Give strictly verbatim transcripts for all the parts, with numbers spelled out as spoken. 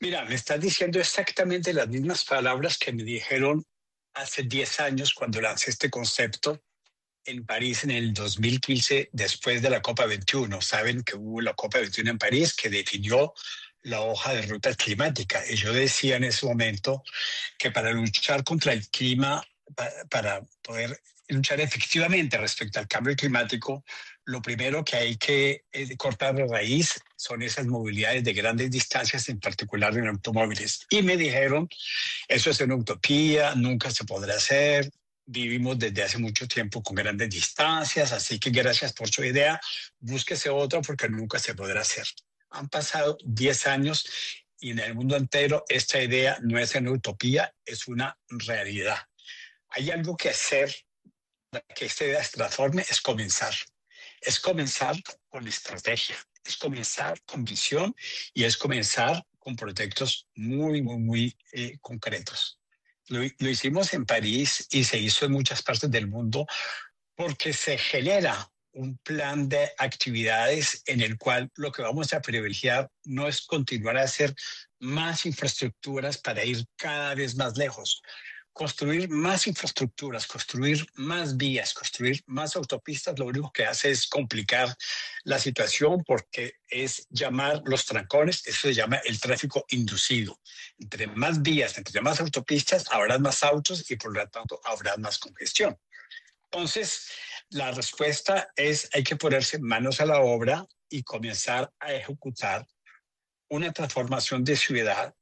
Mira, me estás diciendo exactamente las mismas palabras que me dijeron hace diez años cuando lancé este concepto en París en el dos mil quince, después de la Copa veintiuno. Saben que hubo la Copa veintiuno en París que definió la hoja de ruta climática. Y yo decía en ese momento que para luchar contra el clima, pa- para poder luchar efectivamente respecto al cambio climático, lo primero que hay que eh, cortar de raíz son esas movilidades de grandes distancias, en particular en automóviles. Y me dijeron, eso es una utopía, nunca se podrá hacer. Vivimos desde hace mucho tiempo con grandes distancias, así que gracias por su idea, búsquese otra porque nunca se podrá hacer. Han pasado diez años y en el mundo entero esta idea no es una utopía, es una realidad. Hay algo que hacer para que esta idea se transforme, es comenzar. Es comenzar con estrategia, es comenzar con visión y es comenzar con proyectos muy, muy, muy eh, concretos. Lo, lo hicimos en París y se hizo en muchas partes del mundo porque se genera un plan de actividades en el cual lo que vamos a privilegiar no es continuar a hacer más infraestructuras para ir cada vez más lejos. Construir más infraestructuras, construir más vías, construir más autopistas, lo único que hace es complicar la situación porque es llamar los trancones, eso se llama el tráfico inducido. Entre más vías, entre más autopistas, habrá más autos y por lo tanto habrá más congestión. Entonces, la respuesta es hay que ponerse manos a la obra y comenzar a ejecutar una transformación de ciudad,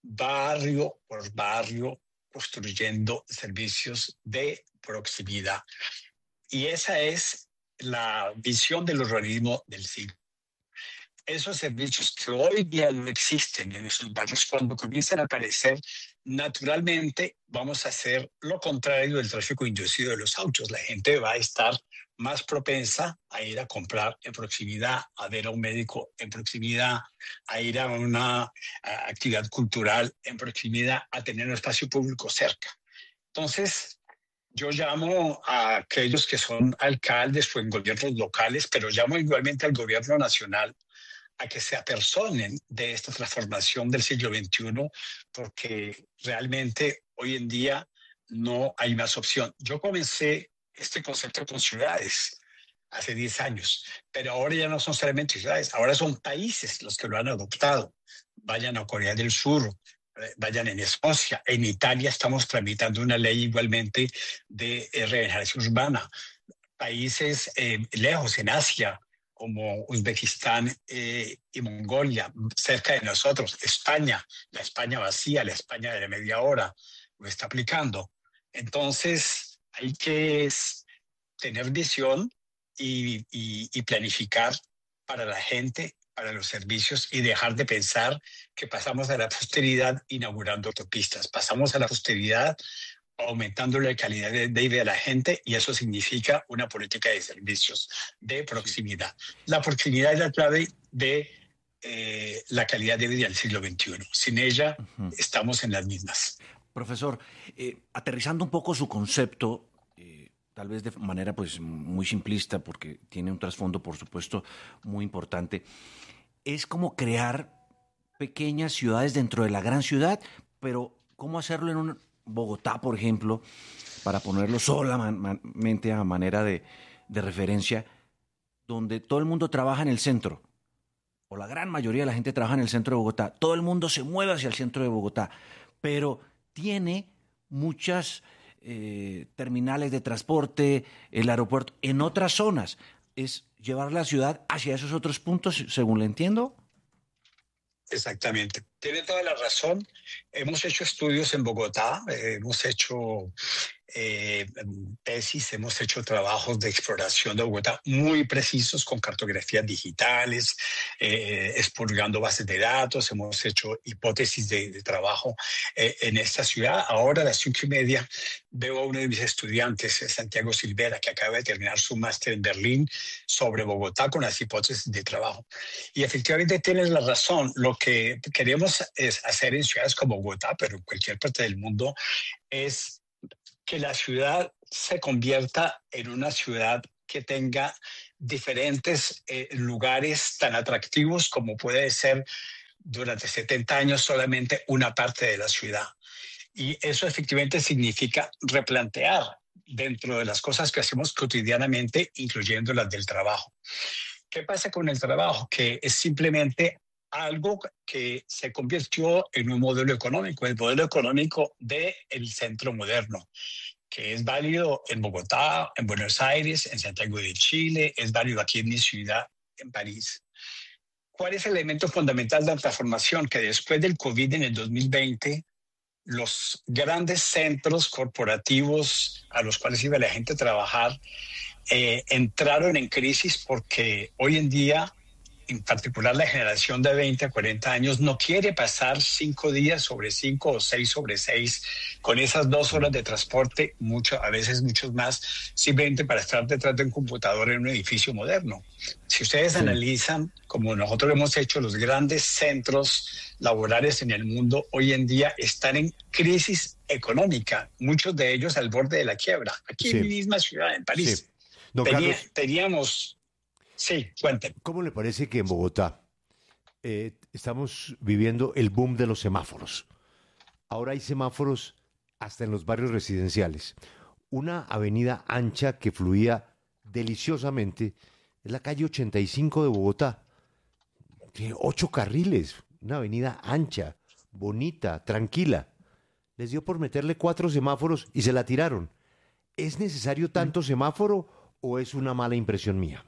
barrio por barrio, construyendo servicios de proximidad. Y esa es la visión del urbanismo del siglo. Esos servicios que hoy día no existen en esos barrios, cuando comiencen a aparecer, naturalmente vamos a hacer lo contrario del tráfico inducido de los autos. La gente va a estar más propensa a ir a comprar en proximidad, a ver a un médico en proximidad, a ir a una a actividad cultural en proximidad, a tener un espacio público cerca. Entonces, yo llamo a aquellos que son alcaldes o en gobiernos locales, pero llamo igualmente al gobierno nacional a que se apersonen de esta transformación del siglo veintiuno, porque realmente hoy en día no hay más opción. Yo comencé este concepto con ciudades hace diez años, pero ahora ya no son solamente ciudades, ahora son países los que lo han adoptado. Vayan a Corea del Sur, eh, vayan en Escocia, en Italia estamos tramitando una ley igualmente de eh, regeneración urbana. Países eh, lejos en Asia, como Uzbekistán eh, y Mongolia, cerca de nosotros, España, la España vacía, la España de media hora, lo está aplicando. Entonces, hay que tener visión y, y, y planificar para la gente, para los servicios y dejar de pensar que pasamos a la posteridad inaugurando autopistas, pasamos a la posteridad aumentando la calidad de, de vida de la gente y eso significa una política de servicios de Sí. proximidad. La proximidad es la clave de eh, la calidad de vida del siglo veintiuno. Sin ella Ujú. estamos en las mismas. Profesor, eh, aterrizando un poco su concepto, eh, tal vez de manera pues muy simplista, porque tiene un trasfondo, por supuesto, muy importante, es como crear pequeñas ciudades dentro de la gran ciudad, pero ¿cómo hacerlo en un Bogotá, por ejemplo, para ponerlo solamente a manera de, de referencia, donde todo el mundo trabaja en el centro, o la gran mayoría de la gente trabaja en el centro de Bogotá, todo el mundo se mueve hacia el centro de Bogotá, pero tiene muchas eh, terminales de transporte, el aeropuerto, en otras zonas. Es llevar la ciudad hacia esos otros puntos, según le entiendo. Exactamente. Tiene toda la razón. Hemos hecho estudios en Bogotá, eh, hemos hecho eh, tesis, hemos hecho trabajos de exploración de Bogotá muy precisos con cartografías digitales, eh, expurgando bases de datos, hemos hecho hipótesis de, de trabajo eh, en esta ciudad. Ahora a las cinco y media veo a uno de mis estudiantes, Santiago Silvera, que acaba de terminar su máster en Berlín sobre Bogotá con las hipótesis de trabajo. Y efectivamente tienes la razón, lo que queremos es hacer en ciudades como Bogotá, pero en cualquier parte del mundo, es que la ciudad se convierta en una ciudad que tenga diferentes eh, lugares tan atractivos como puede ser durante setenta años solamente una parte de la ciudad. Y eso efectivamente significa replantear dentro de las cosas que hacemos cotidianamente, incluyendo las del trabajo. ¿Qué pasa con el trabajo? Que es simplemente algo que se convirtió en un modelo económico, el modelo económico del centro moderno, que es válido en Bogotá, en Buenos Aires, en Santiago de Chile, es válido aquí en mi ciudad, en París. ¿Cuál es el elemento fundamental de la transformación? Que después del COVID en el dos mil veinte, los grandes centros corporativos a los cuales iba la gente a trabajar eh, entraron en crisis porque hoy en día, en particular la generación de veinte a cuarenta años, no quiere pasar cinco días sobre cinco o seis sobre seis con esas dos horas de transporte, mucho, a veces muchos más, simplemente para estar detrás de un computador en un edificio moderno. Si ustedes sí. analizan, como nosotros hemos hecho, los grandes centros laborales en el mundo hoy en día están en crisis económica, muchos de ellos al borde de la quiebra. Aquí sí. en mi misma ciudad, en París, sí. Don Tenía, Carlos, teníamos... Sí, cuénteme. ¿Cómo le parece que en Bogotá eh, estamos viviendo el boom de los semáforos? Ahora hay semáforos hasta en los barrios residenciales. Una avenida ancha que fluía deliciosamente es la calle ochenta y cinco de Bogotá. Tiene ocho carriles, una avenida ancha, bonita, tranquila. Les dio por meterle cuatro semáforos y se la tiraron. ¿Es necesario tanto semáforo o es una mala impresión mía?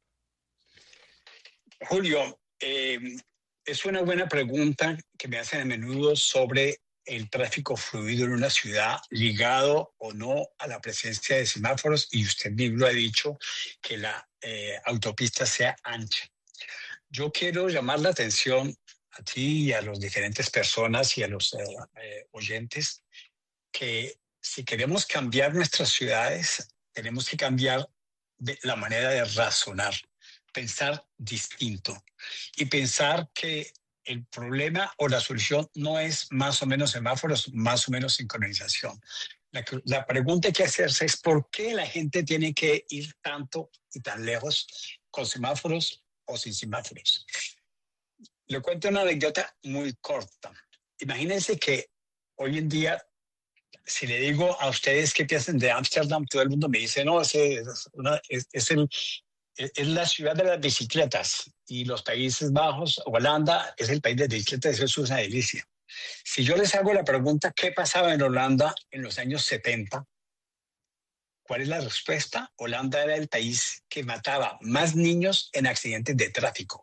Julio, eh, es una buena pregunta que me hacen a menudo sobre el tráfico fluido en una ciudad, ligado o no a la presencia de semáforos, y usted mismo ha dicho que la eh, autopista sea ancha. Yo quiero llamar la atención a ti y a las diferentes personas y a los eh, eh, oyentes que si queremos cambiar nuestras ciudades, tenemos que cambiar de la manera de razonar. Pensar distinto y pensar que el problema o la solución no es más o menos semáforos, más o menos sincronización. La, la pregunta que hay que hacerse es por qué la gente tiene que ir tanto y tan lejos con semáforos o sin semáforos. Le cuento una anécdota muy corta. Imagínense que hoy en día, si le digo a ustedes qué piensan de Ámsterdam, todo el mundo me dice, no, es, una, es, es el... es la ciudad de las bicicletas, y los Países Bajos, Holanda, es el país de bicicletas, eso es una delicia. Si yo les hago la pregunta, ¿qué pasaba en Holanda en los años setenta? ¿Cuál es la respuesta? Holanda era el país que mataba más niños en accidentes de tráfico.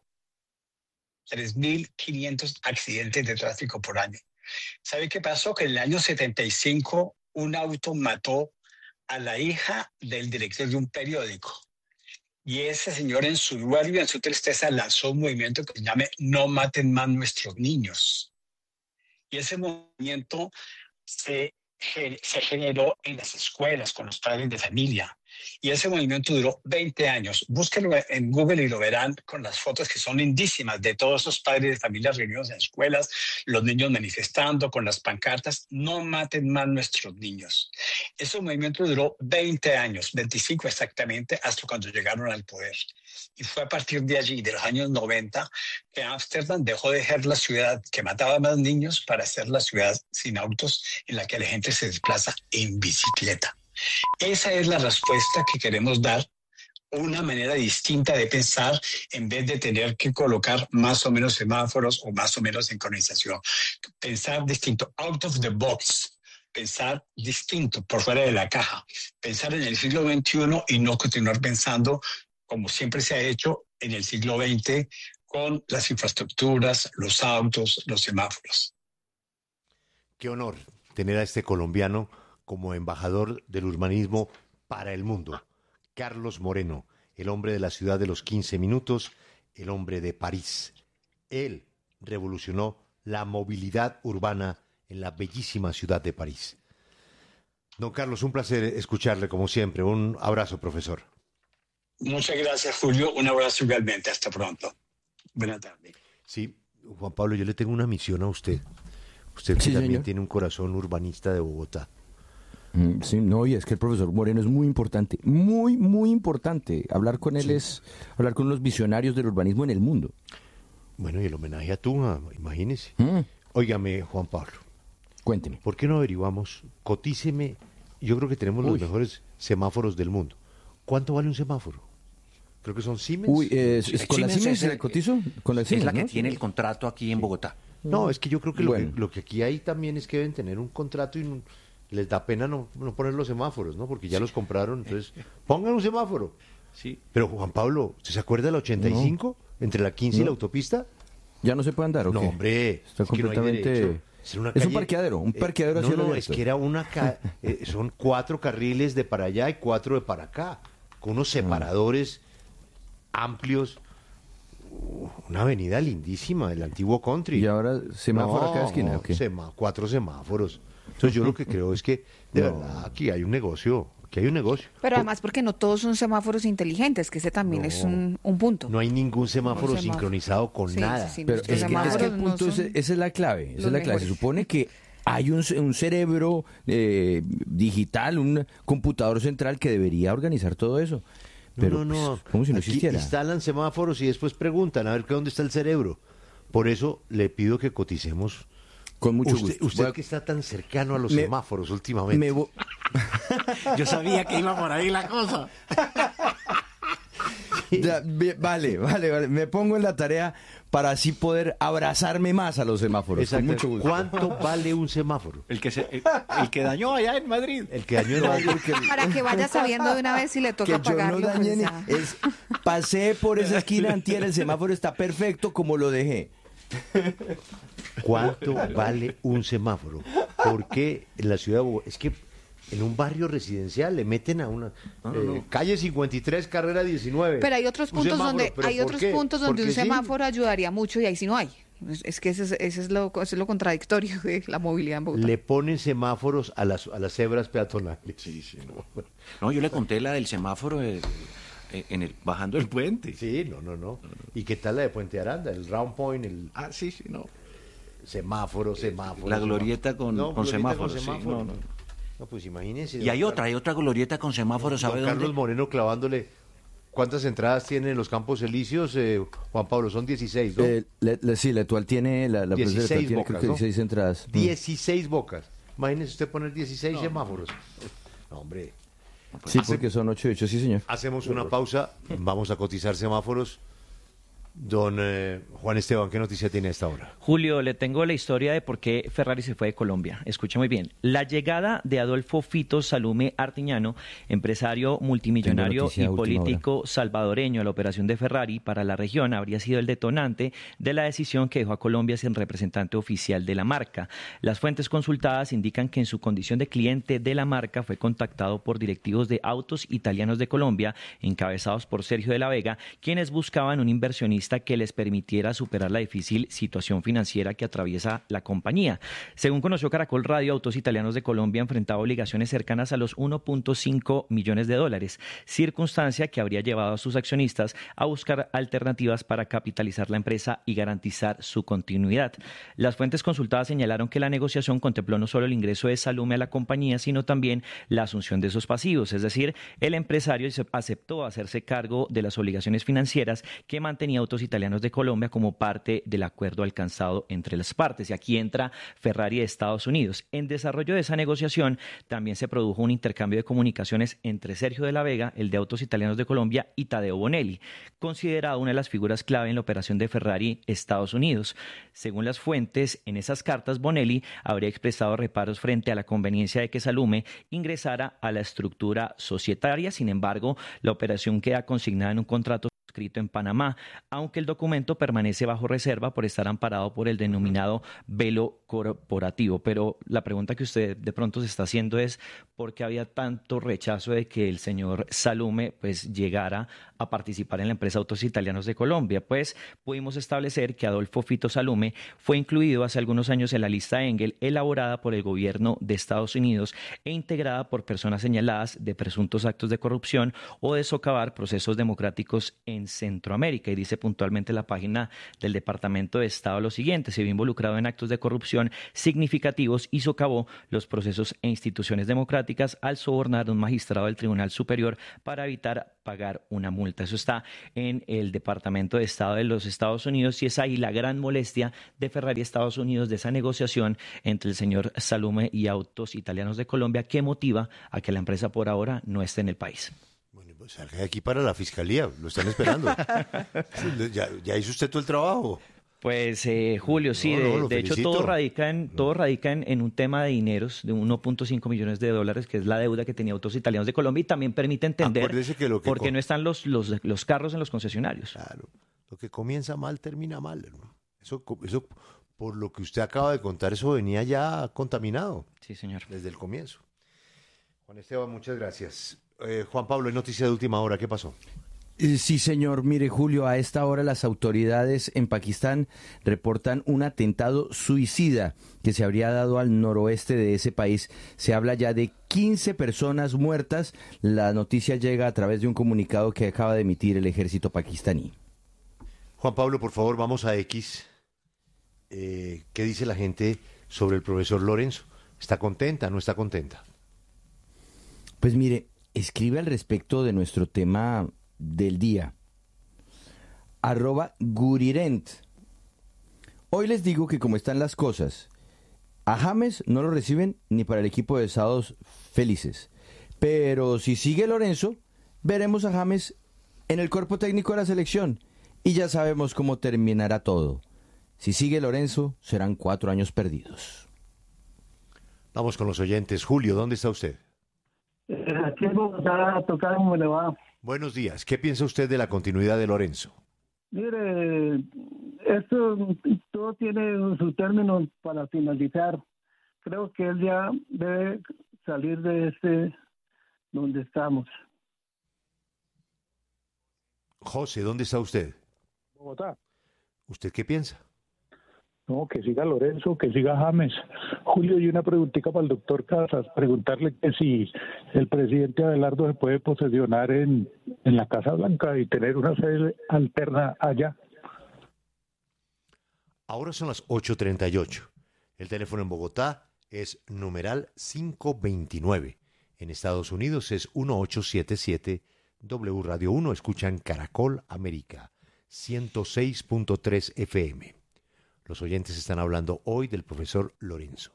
tres mil quinientos accidentes de tráfico por año. ¿Sabe qué pasó? Que en el año setenta y cinco un auto mató a la hija del director de un periódico. Y ese señor, en su duelo y en su tristeza, lanzó un movimiento que se llama No maten más nuestros niños. Y ese movimiento se, se generó en las escuelas, con los padres de familia. Y ese movimiento duró veinte años. Búsquenlo en Google y lo verán con las fotos que son lindísimas de todos esos padres de familia reunidos en escuelas, los niños manifestando con las pancartas, no maten más nuestros niños. Ese movimiento duró veinte años, veinticinco exactamente, hasta cuando llegaron al poder. Y fue a partir de allí, de los años noventa, que Ámsterdam dejó de ser la ciudad que mataba más niños para ser la ciudad sin autos en la que la gente se desplaza en bicicleta. Esa es la respuesta que queremos dar, una manera distinta de pensar en vez de tener que colocar más o menos semáforos o más o menos sincronización. Pensar distinto, out of the box, pensar distinto, por fuera de la caja, pensar en el siglo veintiuno y no continuar pensando como siempre se ha hecho en el siglo veinte con las infraestructuras, los autos, los semáforos. Qué honor tener a este colombiano como embajador del urbanismo para el mundo. Carlos Moreno, el hombre de la ciudad de los quince minutos, el hombre de París. Él revolucionó la movilidad urbana en la bellísima ciudad de París. Don Carlos, un placer escucharle como siempre. Un abrazo, profesor. Muchas gracias, Julio. Un abrazo igualmente. Hasta pronto. Buenas tardes. Sí, Juan Pablo, yo le tengo una misión a usted. Usted que sí, también señor. Tiene un corazón urbanista de Bogotá. Sí, no, y es que el profesor Moreno es muy importante, muy, muy importante. Hablar con él sí. es hablar con los visionarios del urbanismo en el mundo. Bueno, y el homenaje a Tunja, imagínese. Mm, Óigame, Juan Pablo, Cuénteme. ¿por qué no averiguamos? Cotíceme, yo creo que tenemos los Uy. mejores semáforos del mundo. ¿Cuánto vale un semáforo? Creo que son Siemens. Uy, eh, es- ¿con la Siemens Siemens es se el- le cotizo? Con la Es Siemens, la que ¿no? tiene el contrato aquí en Bogotá. No, es que yo creo que, lo Bueno. que lo que aquí hay también es que deben tener un contrato y no- les da pena no, no poner los semáforos, ¿no? Porque ya los compraron, entonces pongan un semáforo. Sí. Pero Juan Pablo, ¿usted se acuerda del ochenta y cinco? Entre la quince y No. la autopista. ¿Ya no se puede andar o No, qué? hombre, Está es que no hay completamente... derecho. Es, una Es un calle- parqueadero, un eh, parqueadero a No, cielo no, abierto. es que era una... ca- eh, son cuatro carriles de para allá y cuatro de para acá, con unos separadores amplios. Uh, Una avenida lindísima, el antiguo country. ¿Y ahora semáforo No, a cada esquina o qué? sema- cuatro semáforos. Entonces yo lo que creo es que, de verdad, aquí hay un negocio, aquí hay un negocio. Pero además porque no todos son semáforos inteligentes, que ese también No. es un, un punto. No hay ningún semáforo semáforo. sincronizado con Sí, nada. sí, sí, Pero nuestros es que, es semáforos que el no punto, son es- esa es la clave, esa los es la clave. Se mejores. supone que hay un, ce- un cerebro eh, digital, un computador central que debería organizar todo eso. Pero, no, no, pues, como si no Aquí existiera. instalan semáforos y después preguntan a ver qué dónde está el cerebro. Por eso le pido que coticemos. Con mucho usted, gusto. Usted Voy a- que está tan cercano a los Me- semáforos últimamente. me vo- Yo sabía que iba por ahí la cosa. Ya, ve- vale, vale, vale. Me pongo en la tarea para así poder abrazarme más a los semáforos. Exacto. Con mucho gusto. ¿Cuánto vale un semáforo? El que, se, el, el que dañó allá en Madrid. El que dañó el No, Madrid. porque- Para que vaya sabiendo de una vez si le que toca yo no pagarlo. dañé pues ni- ya. es- pasé por esa esquina antier, el semáforo está perfecto como lo dejé. ¿Cuánto vale un semáforo? ¿Por qué en la ciudad de Bogotá? Es que en un barrio residencial le meten a una eh, calle cincuenta y tres, carrera diecinueve. Pero hay otros Un puntos semáforo, donde ¿pero hay por otros qué? puntos donde un Porque sí. semáforo ayudaría mucho y ahí sí no hay. Es, es que ese es, ese es lo, ese es lo contradictorio de la movilidad en Bogotá. Le ponen semáforos a las, a las cebras peatonales. Sí, sí, no. No, yo le conté la del semáforo eh, eh, en el, bajando el puente. Sí, no, no, no. ¿Y qué tal la de Puente Aranda? El round point, el Ah, sí, sí, no. semáforo, semáforo. La semáforo. glorieta con- con glorieta semáforos, sí, semáforo. no, no. No, pues imagínense. Y hay don otra, hay otra glorieta con semáforos, Don ¿sabe Carlos dónde? Moreno clavándole. ¿Cuántas entradas tienen los Campos Elíseos, eh, Juan Pablo? Son dieciséis, ¿no? Eh, le- le- sí, la actual tiene, la, la profesora dieciséis actual tiene creo bocas, que ¿no? dieciséis entradas. Mm. dieciséis bocas. Imagínese usted poner dieciséis semáforos. No, hombre. Sí, Hace- porque son ocho y ocho, sí, señor. Hacemos una pausa. Vamos a cotizar semáforos. Don eh, Juan Esteban, ¿qué noticia tiene a esta hora? Julio, le tengo la historia de por qué Ferrari se fue de Colombia. Escuche muy bien. La llegada de Adolfo Fito Salume Artiñano, empresario multimillonario noticia y a última político salvadoreño a la operación de Ferrari para la región, habría sido el detonante de la decisión que dejó a Colombia sin representante oficial de la marca. Las fuentes consultadas indican que en su condición de cliente de la marca fue contactado por directivos de Autos Italianos de Colombia, encabezados por Sergio de la Vega, quienes buscaban un inversionista que les permitiera superar la difícil situación financiera que atraviesa la compañía. Según conoció Caracol Radio, Autos Italianos de Colombia enfrentaba obligaciones cercanas a los uno punto cinco millones de dólares, circunstancia que habría llevado a sus accionistas a buscar alternativas para capitalizar la empresa y garantizar su continuidad. Las fuentes consultadas señalaron que la negociación contempló no solo el ingreso de Salume a la compañía, sino también la asunción de esos pasivos, es decir, el empresario aceptó hacerse cargo de las obligaciones financieras que mantenía Autos Italianos de Colombia como parte del acuerdo alcanzado entre las partes. Y aquí entra Ferrari de Estados Unidos. En desarrollo de esa negociación también se produjo un intercambio de comunicaciones entre Sergio de la Vega, el de Autos Italianos de Colombia, y Tadeo Bonelli, considerado una de las figuras clave en la operación de Ferrari Estados Unidos. Según las fuentes, en esas cartas Bonelli habría expresado reparos frente a la conveniencia de que Salume ingresara a la estructura societaria. Sin embargo, la operación queda consignada en un contrato escrito en Panamá, aunque el documento permanece bajo reserva por estar amparado por el denominado velo corporativo. Pero la pregunta que usted de pronto se está haciendo es ¿por qué había tanto rechazo de que el señor Salume pues llegara a participar en la empresa Autos Italianos de Colombia? Pues pudimos establecer que Adolfo Fito Salume fue incluido hace algunos años en la lista Engel elaborada por el gobierno de Estados Unidos e integrada por personas señaladas de presuntos actos de corrupción o de socavar procesos democráticos en en Centroamérica. Y dice puntualmente la página del Departamento de Estado lo siguiente: se vio involucrado en actos de corrupción significativos y socavó los procesos e instituciones democráticas al sobornar a un magistrado del Tribunal Superior para evitar pagar una multa. Eso está en el Departamento de Estado de los Estados Unidos, y es ahí la gran molestia de Ferrari Estados Unidos, de esa negociación entre el señor Salume y Autos Italianos de Colombia, que motiva a que la empresa por ahora no esté en el país. Bueno, pues salga de aquí para la fiscalía, lo están esperando. ya, ya hizo usted todo el trabajo. Pues eh, Julio, sí, no, no, de, de hecho todo radica, en, todo radica en, en un tema de dineros de uno punto cinco millones de dólares, que es la deuda que tenía Autos Italianos de Colombia, y también permite entender que lo que por qué com- no están los, los, los carros en los concesionarios. Claro, lo que comienza mal termina mal, hermano. Eso, eso, por lo que usted acaba de contar, eso venía ya contaminado. Sí, señor. Desde el comienzo. Juan Esteban, muchas gracias. Eh, Juan Pablo, es noticia de última hora, ¿qué pasó? Sí, señor. Mire, Julio, a esta hora las autoridades en Pakistán reportan un atentado suicida que se habría dado al noroeste de ese país. Se habla ya de quince personas muertas. La noticia llega a través de un comunicado que acaba de emitir el ejército pakistaní. Juan Pablo, por favor, vamos a X. Eh, ¿Qué dice la gente sobre el profesor Lorenzo? ¿Está contenta? ¿No está contenta? Pues mire, escribe al respecto de nuestro tema del día. Arroba Gurirent. Hoy les digo que como están las cosas, a James no lo reciben ni para el equipo de Sábados Felices. Pero si sigue Lorenzo, veremos a James en el cuerpo técnico de la selección y ya sabemos cómo terminará todo. Si sigue Lorenzo, serán cuatro años perdidos. Vamos con los oyentes. Julio, ¿dónde está usted? Aquí en Bogotá, tocar cómo le va. Buenos días. ¿Qué piensa usted de la continuidad de Lorenzo? Mire, esto todo tiene su término para finalizar. Creo que él ya debe salir de este donde estamos. José, ¿dónde está usted? Bogotá. ¿Usted qué piensa? No, que siga Lorenzo, que siga James. Julio, y una preguntita para el doctor Casas, preguntarle que si el presidente Abelardo se puede posesionar en, en la Casa Blanca y tener una sede alterna allá. Ahora son las ocho treinta y ocho. El teléfono en Bogotá es numeral quinientos veintinueve. En Estados Unidos es uno ocho siete siete W Radio uno. Escuchan Caracol América, ciento seis punto tres F M. Los oyentes están hablando hoy del profesor Lorenzo.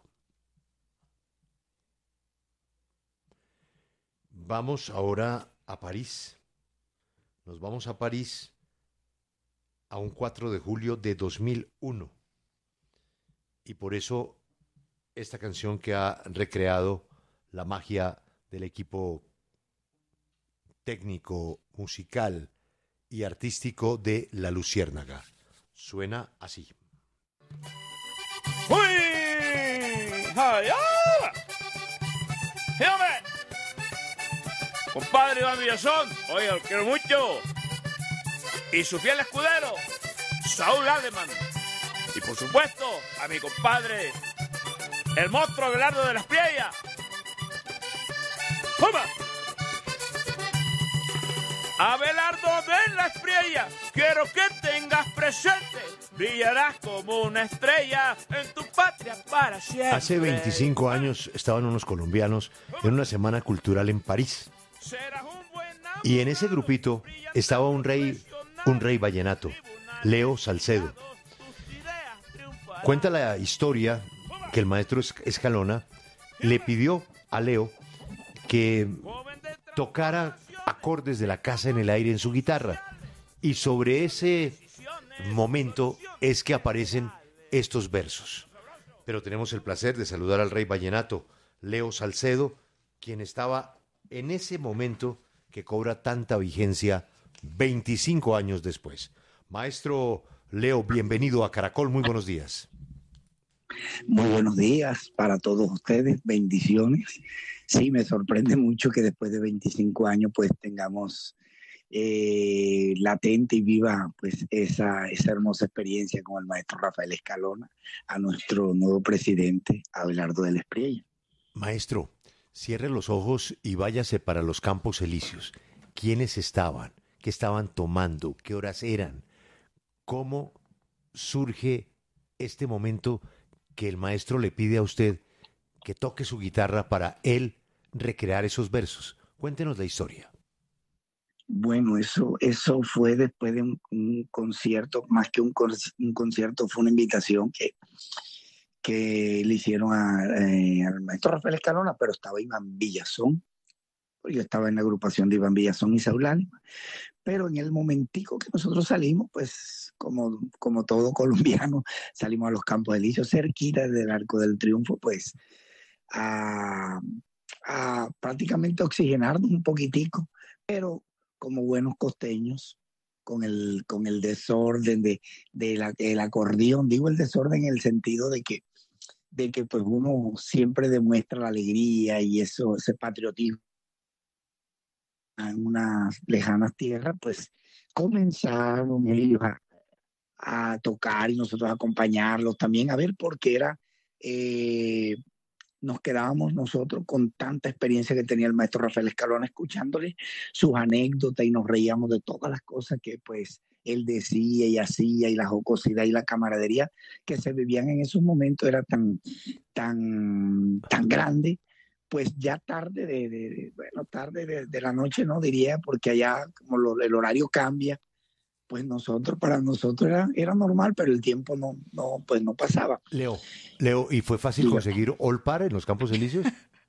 Vamos ahora a París. Nos vamos a París a un cuatro de julio de dos mil uno. Y por eso esta canción que ha recreado la magia del equipo técnico, musical y artístico de La Luciérnaga. Suena así. ¡Uy! ¡Ay, ah! ¡Sí, hombre! Compadre Iván Villazón, oye, lo quiero mucho. Y su fiel escudero, Saúl Alemán. Y por supuesto, a mi compadre, el monstruo Abelardo de las Piellas. ¡Toma! Abelardo de las Piellas, quiero que tengas presente, brillarás como una estrella en tu patria para siempre. Hace veinticinco años estaban unos colombianos en una semana cultural en París. Y en ese grupito estaba un rey, un rey vallenato, Leo Salcedo. Cuenta la historia que el maestro Escalona le pidió a Leo que tocara acordes de la Casa en el Aire en su guitarra. Y sobre ese momento es que aparecen estos versos. Pero tenemos el placer de saludar al rey vallenato, Leo Salcedo, quien estaba en ese momento que cobra tanta vigencia veinticinco años después. Maestro Leo, bienvenido a Caracol, muy buenos días. Muy buenos días para todos ustedes, bendiciones. Sí, me sorprende mucho que después de veinticinco años pues tengamos eh, latente y viva pues esa, esa hermosa experiencia con el maestro Rafael Escalona, a nuestro nuevo presidente Abelardo de las Piellas. Maestro, cierre los ojos y váyase para los Campos Elíseos. ¿Quiénes estaban? ¿Qué estaban tomando? ¿Qué horas eran? ¿Cómo surge este momento que el maestro le pide a usted que toque su guitarra para él recrear esos versos? Cuéntenos la historia. Bueno, eso, eso fue después de un, un concierto, más que un, un concierto, fue una invitación que, que le hicieron a, eh, al maestro Rafael Escalona, pero estaba Iván Villazón. Yo estaba en la agrupación de Iván Villazón y Saúl Ánima, pero en el momentico que nosotros salimos, pues como, como todo colombiano, salimos a los Campos Elíseos, cerquita del Arco del Triunfo, pues a, a prácticamente oxigenarnos un poquitico, pero como buenos costeños, con el, con el desorden de, de la, el acordeón, digo el desorden en el sentido de que, de que pues uno siempre demuestra la alegría y eso, ese patriotismo en unas lejanas tierras, pues comenzaron ellos a, a tocar y nosotros a acompañarlos también, a ver, porque era, eh, nos quedábamos nosotros con tanta experiencia que tenía el maestro Rafael Escalona, escuchándole sus anécdotas y nos reíamos de todas las cosas que pues él decía y hacía y la jocosidad y la camaradería que se vivían en esos momentos era tan, tan, tan grande. Pues ya tarde de, de, de bueno, tarde de, de la noche, no diría, porque allá como lo, el horario cambia, pues nosotros, para nosotros era, era normal, pero el tiempo no, no, pues no pasaba. Leo, Leo, ¿y fue fácil Diga. conseguir All Par en los Campos Elíseos?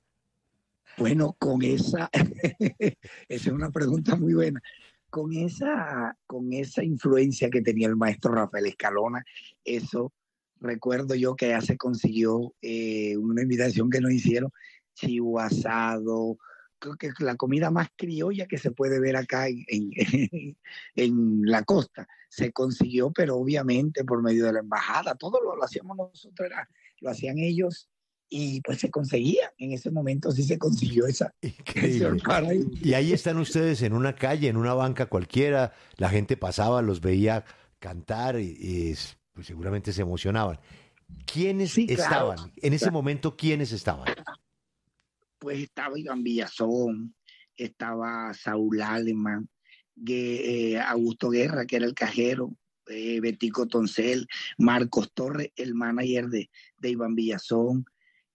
Bueno, con esa, esa es una pregunta muy buena. Con esa, con esa influencia que tenía el maestro Rafael Escalona, eso recuerdo yo que ya se consiguió eh, una invitación que nos hicieron, chivo asado, creo que la comida más criolla que se puede ver acá en, en, en la costa, se consiguió, pero obviamente por medio de la embajada, todo lo, lo hacíamos nosotros, era, lo hacían ellos, y pues se conseguía, en ese momento sí se consiguió esa. Increíble. Ahí. Y ahí están ustedes en una calle, en una banca cualquiera, la gente pasaba, los veía cantar y, y pues seguramente se emocionaban. ¿Quiénes Sí, estaban? claro. En ese momento, ¿quiénes estaban? Pues estaba Iván Villazón, estaba Saúl Alemán, eh, Augusto Guerra, que era el cajero, eh, Betico Toncel, Marcos Torres, el manager de, de Iván Villazón,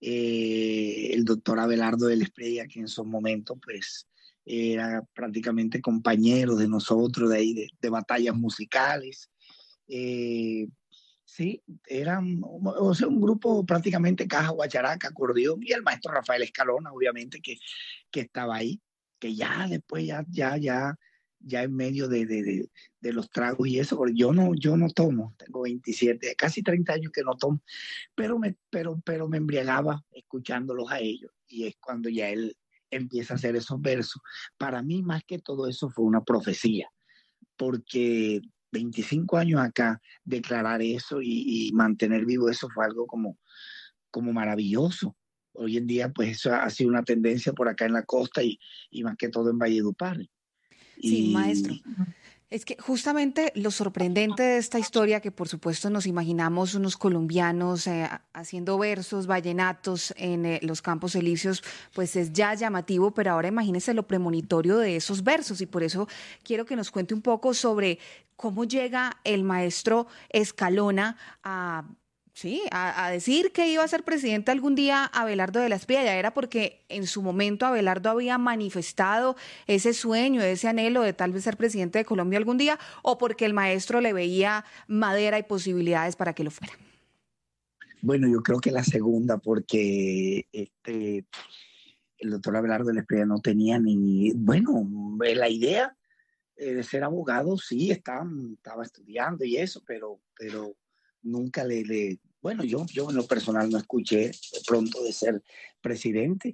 eh, el doctor Abelardo del Espriella, que en su momento pues era prácticamente compañero de nosotros de ahí, de, de batallas musicales. Eh, Sí, eran o sea, un grupo prácticamente caja, guacharaca, acordeón y el maestro Rafael Escalona, obviamente, que, que estaba ahí, que ya después, ya, ya, ya, ya en medio de, de, de, de los tragos y eso, porque yo no, yo no tomo, tengo veintisiete, casi treinta años que no tomo, pero me, pero, pero me embriagaba escuchándolos a ellos y es cuando ya él empieza a hacer esos versos. Para mí, más que todo eso, fue una profecía, porque veinticinco años acá, declarar eso y, y mantener vivo eso fue algo como, como maravilloso. Hoy en día, pues eso ha sido una tendencia por acá en la costa y, y más que todo en Valledupar. Sí, Y, maestro. Es que justamente lo sorprendente de esta historia, que por supuesto nos imaginamos unos colombianos eh, haciendo versos, vallenatos en eh, los Campos Elíseos, pues es ya llamativo, pero ahora imagínese lo premonitorio de esos versos y por eso quiero que nos cuente un poco sobre cómo llega el maestro Escalona a... Sí, a, a decir que iba a ser presidente algún día Abelardo de la Espriella. ¿Era porque en su momento Abelardo había manifestado ese sueño, ese anhelo de tal vez ser presidente de Colombia algún día, o porque el maestro le veía madera y posibilidades para que lo fuera? Bueno, yo creo que la segunda, porque este, el doctor Abelardo de la Espriella no tenía ni, bueno, la idea eh, de ser abogado, sí, estaba, estaba estudiando y eso, pero, pero nunca le, le bueno, yo, yo en lo personal no escuché de pronto de ser presidente,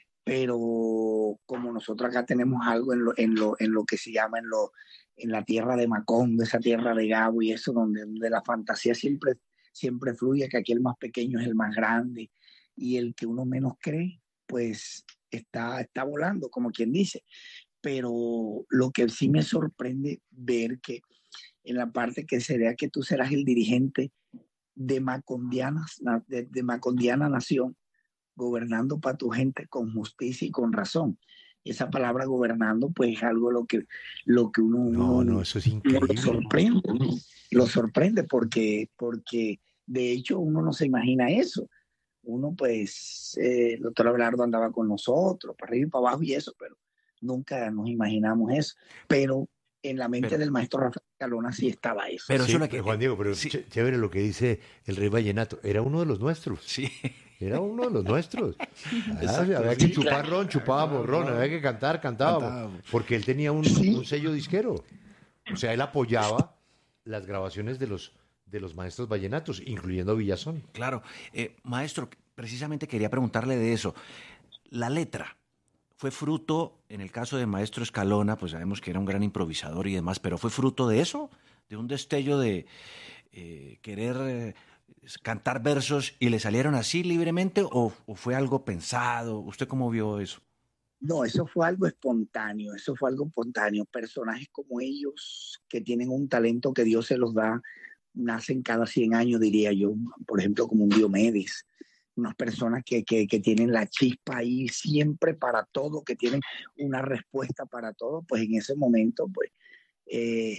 pero como nosotros acá tenemos algo en lo, en lo, en lo que se llama en, lo, en la tierra de Macondo, esa tierra de Gabo y eso, donde, donde la fantasía siempre, siempre fluye, que aquí el más pequeño es el más grande y el que uno menos cree, pues está, está volando, como quien dice. Pero lo que sí me sorprende ver que en la parte que sería que tú serás el dirigente de Macondiana, de, de Macondiana Nación, gobernando para tu gente con justicia y con razón. esa palabra gobernando, pues es algo lo que, lo que uno, No, uno- no, eso es uno increíble. lo sorprende, lo sorprende porque, porque de hecho uno no se imagina eso. Uno pues, eh, el doctor Abelardo andaba con nosotros, para arriba y para abajo y eso, pero nunca nos imaginamos eso. Pero en la mente Pero- del maestro Rafael Escalona sí estaba eso. Pero Sí, eso es lo que- Juan Diego, pero sí. ch- chévere lo que dice el rey vallenato. Era uno de los nuestros. Sí. Era uno de los nuestros. Ah, Exacto. había que Sí, chupar claro. ron, chupábamos ron, había que cantar, cantábamos. Cantábamos. Porque él tenía un, Sí. un sello disquero. O sea, él apoyaba las grabaciones de los, de los maestros vallenatos, incluyendo a Villazón. Claro. Eh, maestro, precisamente quería preguntarle de eso. La letra fue fruto, en el caso de Maestro Escalona, pues sabemos que era un gran improvisador y demás, pero ¿fue fruto de eso? ¿De un destello de eh, querer eh, cantar versos y le salieron así libremente o, o fue algo pensado? ¿Usted cómo vio eso? No, eso fue algo espontáneo, eso fue algo espontáneo. Personajes como ellos, que tienen un talento que Dios se los da, nacen cada cien años, diría yo. Por ejemplo, como un Diomedes. Unas personas que, que, que tienen la chispa ahí siempre para todo, que tienen una respuesta para todo, pues en ese momento, pues, eh,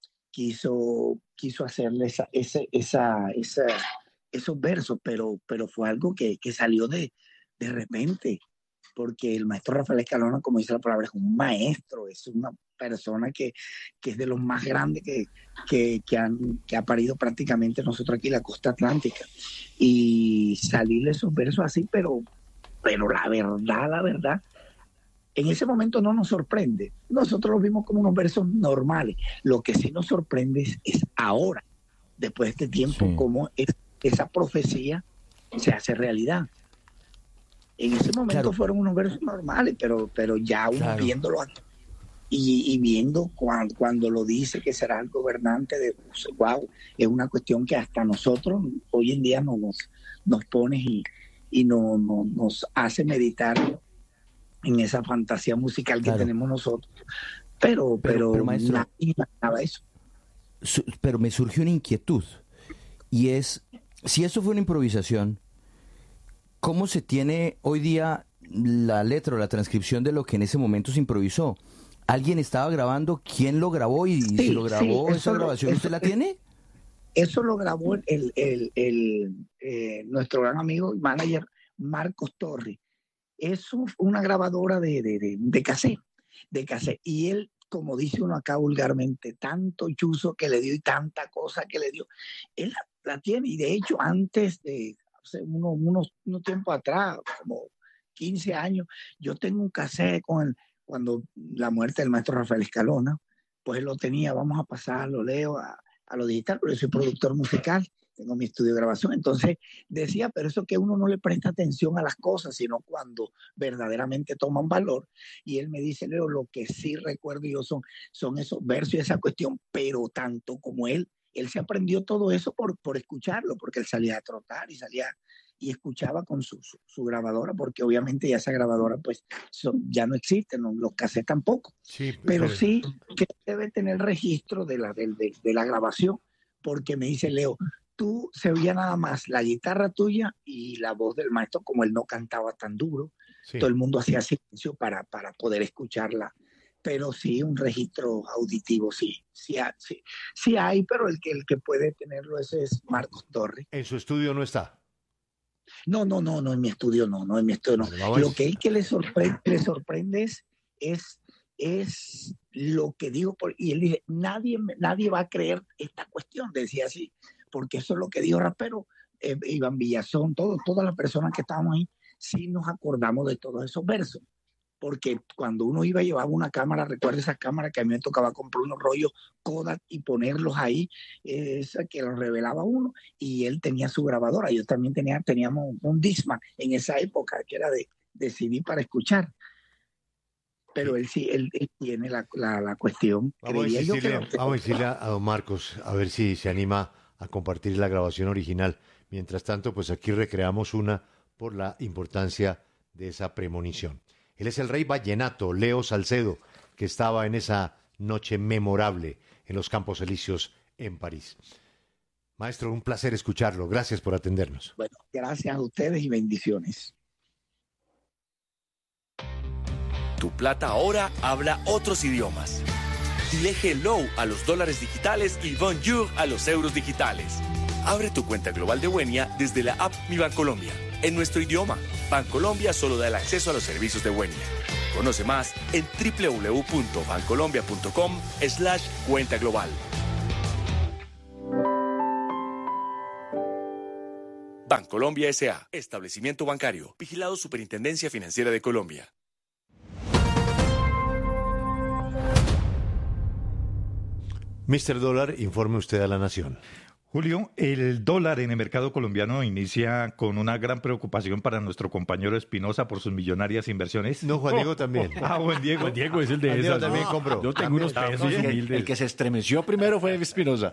quiso, quiso hacerle esa, ese, esa, esa, esos versos, pero, pero fue algo que, que salió de, de repente, porque el maestro Rafael Escalona, como dice la palabra, es un maestro, es una persona que, que es de los más grandes que, que, que, han, que ha parido prácticamente nosotros aquí en la costa atlántica. Y salirle esos versos así, pero, pero la verdad, la verdad, en ese momento no nos sorprende. Nosotros los vimos como unos versos normales. Lo que sí nos sorprende es, es ahora, después de este tiempo, Sí. cómo es, esa profecía se hace realidad. En ese momento Claro. fueron unos versos normales, pero, pero ya uno Claro. viéndolo aquí y, y viendo cuan- cuando lo dice que será el gobernante de wow, es una cuestión que hasta nosotros hoy en día no nos, nos pone y, y no, no- nos hace meditar en esa fantasía musical que Claro. tenemos nosotros. Pero, Pero- pero, pero, maestro- nadie imaginaba eso. Su- pero me surgió una inquietud y es, si eso fue una improvisación, ¿cómo se tiene hoy día la letra o la transcripción de lo que en ese momento se improvisó? ¿Alguien estaba grabando? ¿Quién lo grabó? Y Sí, si lo grabó, sí, esa eso lo- grabación, ¿usted eso- la tiene? Eso lo grabó el, el, el- el, eh, nuestro gran amigo y manager Marcos Torres. Es un- una grabadora de, de, de, de cassette, de cassette. Y él, como dice uno acá vulgarmente, tanto chuzo que le dio y tanta cosa que le dio, él la, la tiene. Y de hecho, antes de, hace unos, unos, unos tiempos atrás, como quince años, yo tengo un cassette con el, cuando la muerte del maestro Rafael Escalona, pues él lo tenía, vamos a pasarlo, Leo, a, a lo digital, pero yo soy productor musical, tengo mi estudio de grabación, entonces decía, pero eso que uno no le presta atención a las cosas, sino cuando verdaderamente toman valor, y él me dice, Leo, lo que sí recuerdo yo son, son esos versos y esa cuestión, pero tanto como él, él se aprendió todo eso por, por escucharlo, porque él salía a trotar y salía y escuchaba con su, su, su grabadora, porque obviamente ya esa grabadora pues son, ya no existe, ¿no? Los cassettes tampoco. Sí, Pero sí que debe tener registro de la, de, de, de la grabación, porque me dice Leo, tú se oía nada más la guitarra tuya y la voz del maestro, como él no cantaba tan duro, sí. todo el mundo hacía silencio para, para poder escucharla. Pero sí, un registro auditivo, sí, sí, ha- sí, sí hay, pero el que, el que puede tenerlo ese es Marcos Torres. En su estudio no está. No, no, no, no, en mi estudio no, no, en mi estudio no. Bueno, vamos. Lo que él que le sorprende, le sorprende es, es, es lo que digo, por, y él dice, nadie, me- nadie va a creer esta cuestión, decía así, porque eso es lo que dijo Rapero, eh, Iván Villazón, todo, todas las personas que estábamos ahí, sí nos acordamos de todos esos versos. Porque cuando uno iba a llevar una cámara, recuerda esa cámara que a mí me tocaba comprar unos rollos Kodak y ponerlos ahí, eh, esa que los revelaba uno, y él tenía su grabadora. Yo también tenía, teníamos un Discman en esa época, que era de, de C D para escuchar. Pero él sí, él, él tiene la, la, la cuestión. Vamos a Creía yo que insistirle, lo- vamos a insistirle a a don Marcos a ver si se anima a compartir la grabación original. Mientras tanto, pues aquí recreamos una por la importancia de esa premonición. Él es el rey vallenato, Leo Salcedo, que estaba en esa noche memorable en los Campos Elíseos en París. Maestro, un placer escucharlo. Gracias por atendernos. Bueno, gracias a ustedes y bendiciones. Tu plata ahora habla otros idiomas. Dile hello a los dólares digitales y bonjour a los euros digitales. Abre tu cuenta global de Wenia desde la app Mi Bancolombia, en nuestro idioma. Bancolombia solo da el acceso a los servicios de Wenia. Conoce más en doble u doble u doble u punto bancolombia punto com slash cuenta global. Bancolombia S A, establecimiento bancario, vigilado Superintendencia Financiera de Colombia. mister Dólar, informe usted a la Nación. Julio, el dólar en el mercado colombiano inicia con una gran preocupación para nuestro compañero Espinosa por sus millonarias inversiones. No, Juan Diego también. Ah, Juan Diego. Juan Diego es el de Juan Diego esas. también ¿no? compró. Yo tengo unos pesos También. humildes. El que se estremeció primero fue Espinosa.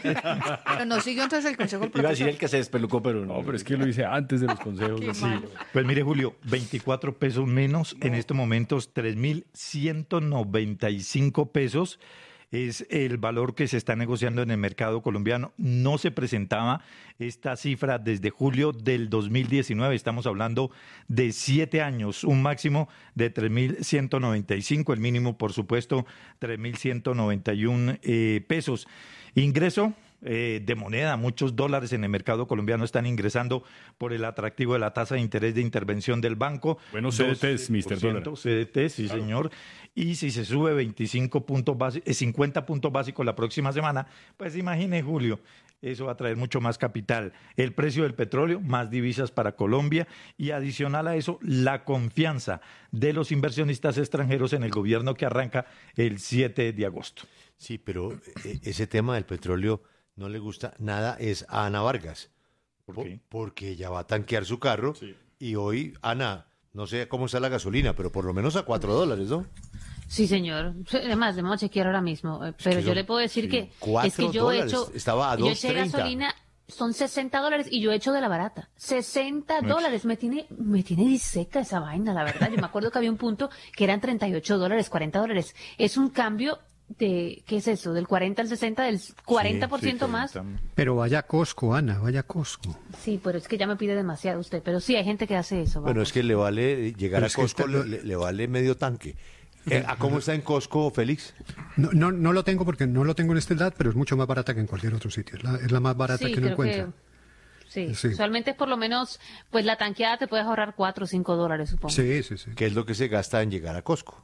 Pero no siguió entonces el consejo del Iba a decir profesor. el que se despelucó, pero no. No, pero es que lo hice antes de los consejos. Qué Sí. malo. Pues mire, Julio, veinticuatro pesos menos, en estos momentos tres mil ciento noventa y cinco pesos. Es el valor que se está negociando en el mercado colombiano. No se presentaba esta cifra desde julio del dos mil diecinueve. Estamos hablando de siete años, un máximo de tres mil ciento noventa y cinco, el mínimo, por supuesto, tres mil ciento noventa y uno eh, pesos. Ingreso eh, de moneda, muchos dólares en el mercado colombiano están ingresando por el atractivo de la tasa de interés de intervención del banco. Buenos C D Ts, mister Dólar. C D Ts, sí, claro, señor. Y si se sube veinticinco puntos básicos, cincuenta puntos básicos la próxima semana, pues imagine, Julio, eso va a traer mucho más capital. El precio del petróleo, más divisas para Colombia, y adicional a eso, la confianza de los inversionistas extranjeros en el gobierno que arranca el siete de agosto. Sí, pero eh, ese tema del petróleo no le gusta nada es a Ana Vargas. ¿Por Po- qué? Porque ella va a tanquear su carro Sí. y hoy, Ana, no sé cómo está la gasolina, pero por lo menos a cuatro dólares, ¿no? Sí, señor. Además, debemos chequear ahora mismo. eh, Pero que yo son- le puedo decir sí, que cuatro es que yo he dólares. hecho, Estaba a yo dos eché treinta. gasolina, son sesenta dólares y yo he hecho de la barata. sesenta dólares. Me tiene, me tiene diseca esa vaina, la verdad. Yo me acuerdo que había un punto que eran treinta y ocho dólares, cuarenta dólares. Es un cambio de, ¿qué es eso? Del cuarenta al sesenta, del cuarenta por ciento más. Pero vaya a Costco, Ana, vaya a Costco. Sí, pero es que ya me pide demasiado usted. Pero sí, hay gente que hace eso. Bueno, vamos. es que le vale llegar Pero a es que Costco, está- le, le vale medio tanque. Eh, ¿A cómo está en Costco, Félix? No, no, no lo tengo porque no lo tengo en esta edad, pero es mucho más barata que en cualquier otro sitio. Es la, es la más barata Sí, que uno creo encuentra. que- Sí. Sí. Usualmente es por lo menos, pues la tanqueada te puedes ahorrar cuatro o cinco dólares, supongo. Sí, sí, sí. ¿Qué es lo que se gasta en llegar a Costco?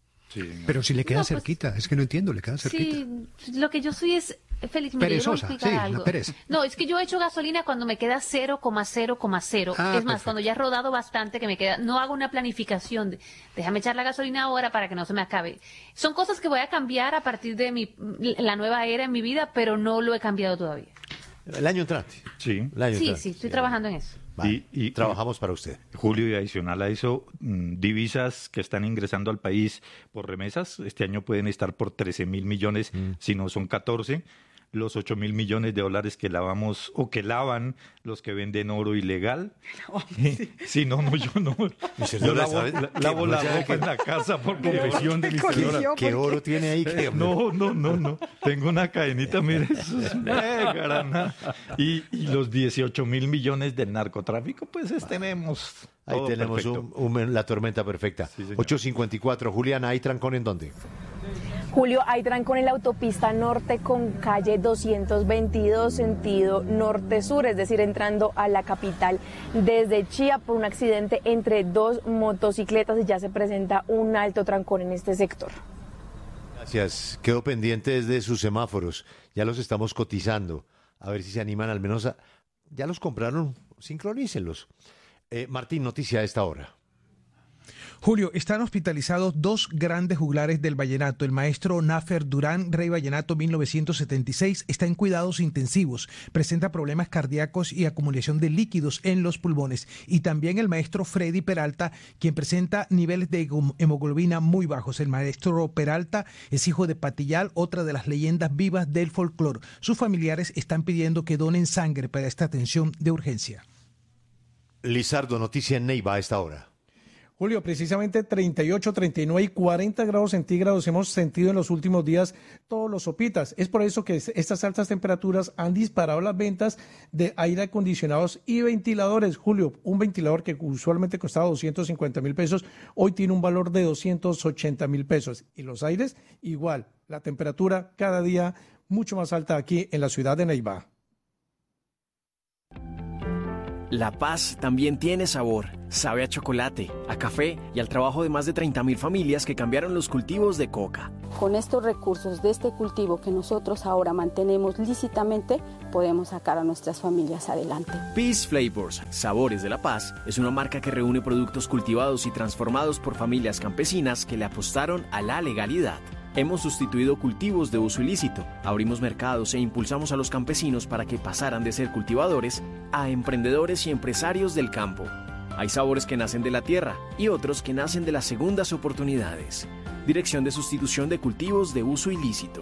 Pero si le queda No, pues- cerquita, es que no entiendo, le queda cerquita. Sí, lo que yo soy es, Félix, mire, yo le voy a Perezosa, explicar sí, la algo. pereza. No, es que yo echo gasolina cuando me queda cero coma cero coma cero. Ah, es más, perfecto. cuando ya he rodado bastante, que me queda, no hago una planificación. De, déjame echar la gasolina ahora para que no se me acabe. Son cosas que voy a cambiar a partir de mi, la nueva era en mi vida, pero no lo he cambiado todavía. El año entrante. Sí. El año Sí, entrante. sí, estoy trabajando en eso. Vale, Y- y- trabajamos para usted. Julio, y adicional a eso, mm, divisas que están ingresando al país por remesas, este año pueden estar por trece mil millones, si no son catorce. Los ocho mil millones de dólares que lavamos o que lavan los que venden oro ilegal. Sí, no, no, yo no. mister Yo Dólar, lavo, ¿sabe? la- ¿Qué? lavo la No sabe ropa qué- en la casa por ¿Qué confesión de oro- mister Dólar. ¿Qué oro tiene ahí? ¿Qué, hombre? No, no, no, no. Tengo una cadenita, mire, eso es mega grana. Y, y los dieciocho mil millones del narcotráfico, pues es, tenemos. Ahí todo tenemos perfecto. un- un- la tormenta perfecta. señor. ocho cincuenta y cuatro. Juliana, ¿hay trancón en dónde? Julio, hay trancón en la autopista norte con calle doscientos veintidós, sentido norte-sur, es decir, entrando a la capital desde Chía por un accidente entre dos motocicletas y ya se presenta un alto trancón en este sector. Gracias. Quedo pendiente desde sus semáforos. Ya los estamos cotizando. A ver si se animan al menos a... Ya los compraron, sincronícenlos. Eh, Martín, noticia a esta hora. Julio, están hospitalizados dos grandes juglares del vallenato. El maestro Nafer Durán, Rey Vallenato mil novecientos setenta y seis, está en cuidados intensivos. Presenta problemas cardíacos y acumulación de líquidos en los pulmones. Y también el maestro Freddy Peralta, quien presenta niveles de hemoglobina muy bajos. El maestro Peralta es hijo de Patillal, otra de las leyendas vivas del folclore. Sus familiares están pidiendo que donen sangre para esta atención de urgencia. Lizardo, noticia en Neiva a esta hora. Julio, precisamente treinta y ocho, treinta y nueve y cuarenta grados centígrados hemos sentido en los últimos días todos los sopitas. Es por eso que estas altas temperaturas han disparado las ventas de aire acondicionados y ventiladores. Julio, un ventilador que usualmente costaba doscientos cincuenta mil pesos, hoy tiene un valor de doscientos ochenta mil pesos. Y los aires, igual. La temperatura cada día mucho más alta aquí en la ciudad de Neiva. La paz también tiene sabor. Sabe a chocolate, a café y al trabajo de más de treinta mil familias que cambiaron los cultivos de coca. Con estos recursos de este cultivo que nosotros ahora mantenemos lícitamente, podemos sacar a nuestras familias adelante. Peace Flavors, Sabores de la Paz, es una marca que reúne productos cultivados y transformados por familias campesinas que le apostaron a la legalidad. Hemos sustituido cultivos de uso ilícito, abrimos mercados e impulsamos a los campesinos para que pasaran de ser cultivadores a emprendedores y empresarios del campo. Hay sabores que nacen de la tierra y otros que nacen de las segundas oportunidades. Dirección de Sustitución de Cultivos de Uso Ilícito.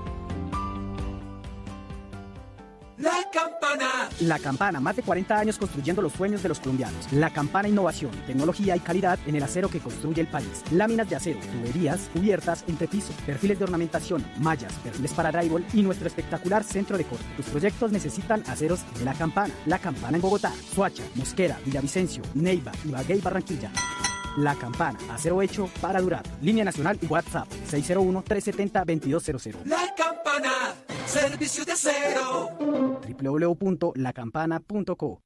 La Campana. La Campana, más de cuarenta años construyendo los sueños de los colombianos. La Campana, innovación, tecnología y calidad en el acero que construye el país. Láminas de acero, tuberías, cubiertas, entrepiso, perfiles de ornamentación, mallas, perfiles para drywall y nuestro espectacular centro de corte. Tus proyectos necesitan aceros de La Campana. La Campana en Bogotá, Soacha, Mosquera, Villavicencio, Neiva, Ibagué y Barranquilla. La Campana, acero hecho para durar. Línea nacional y WhatsApp seis cero uno, tres siete cero, dos dos cero cero. La Campana, servicio de acero. doble u doble u doble u punto la campana punto co.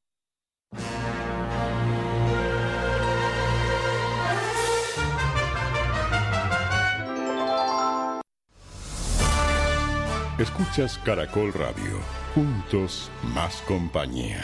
Escuchas Caracol Radio. Juntos, más compañía.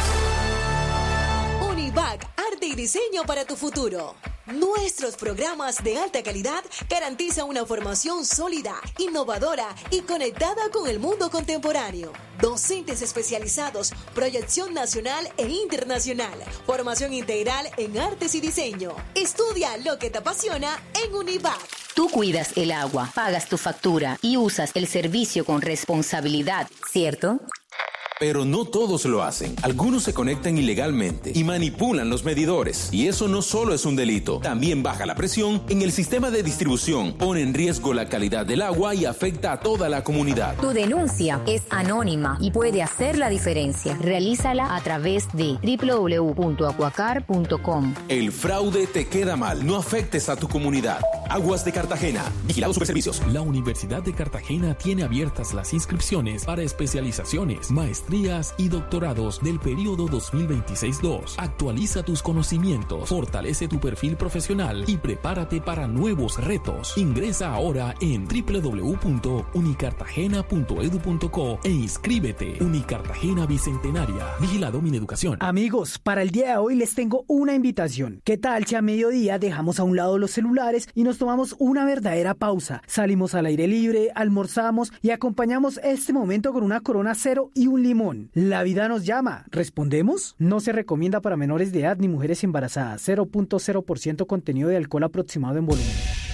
Univac, arte y diseño para tu futuro. Nuestros programas de alta calidad garantizan una formación sólida, innovadora y conectada con el mundo contemporáneo. Docentes especializados, proyección nacional e internacional, formación integral en artes y diseño. Estudia lo que te apasiona en Univac. Tú cuidas el agua, pagas tu factura y usas el servicio con responsabilidad, ¿cierto? Pero no todos lo hacen. Algunos se conectan ilegalmente y manipulan los medidores. Y eso no solo es un delito, también baja la presión en el sistema de distribución, pone en riesgo la calidad del agua y afecta a toda la comunidad. Tu denuncia es anónima y puede hacer la diferencia. Realízala a través de doble u doble u doble u punto acuacar punto com. El fraude te queda mal. No afectes a tu comunidad. Aguas de Cartagena. Vigilados Superservicios. La Universidad de Cartagena tiene abiertas las inscripciones para especializaciones, maestrías y doctorados del periodo dos mil veintiséis dos. Actualiza tus conocimientos, fortalece tu perfil profesional y prepárate para nuevos retos. Ingresa ahora en doble u doble u doble u punto unicartagena punto edu punto co e inscríbete. Unicartagena Bicentenaria. Vigilado Mineducación. Amigos, para el día de hoy les tengo una invitación. ¿Qué tal si a mediodía dejamos a un lado los celulares y nos tomamos una verdadera pausa? Salimos al aire libre, almorzamos y acompañamos este momento con una Corona Cero y un limón. La vida nos llama. ¿Respondemos? No se recomienda para menores de edad ni mujeres embarazadas. cero punto cero por ciento contenido de alcohol aproximado en volumen.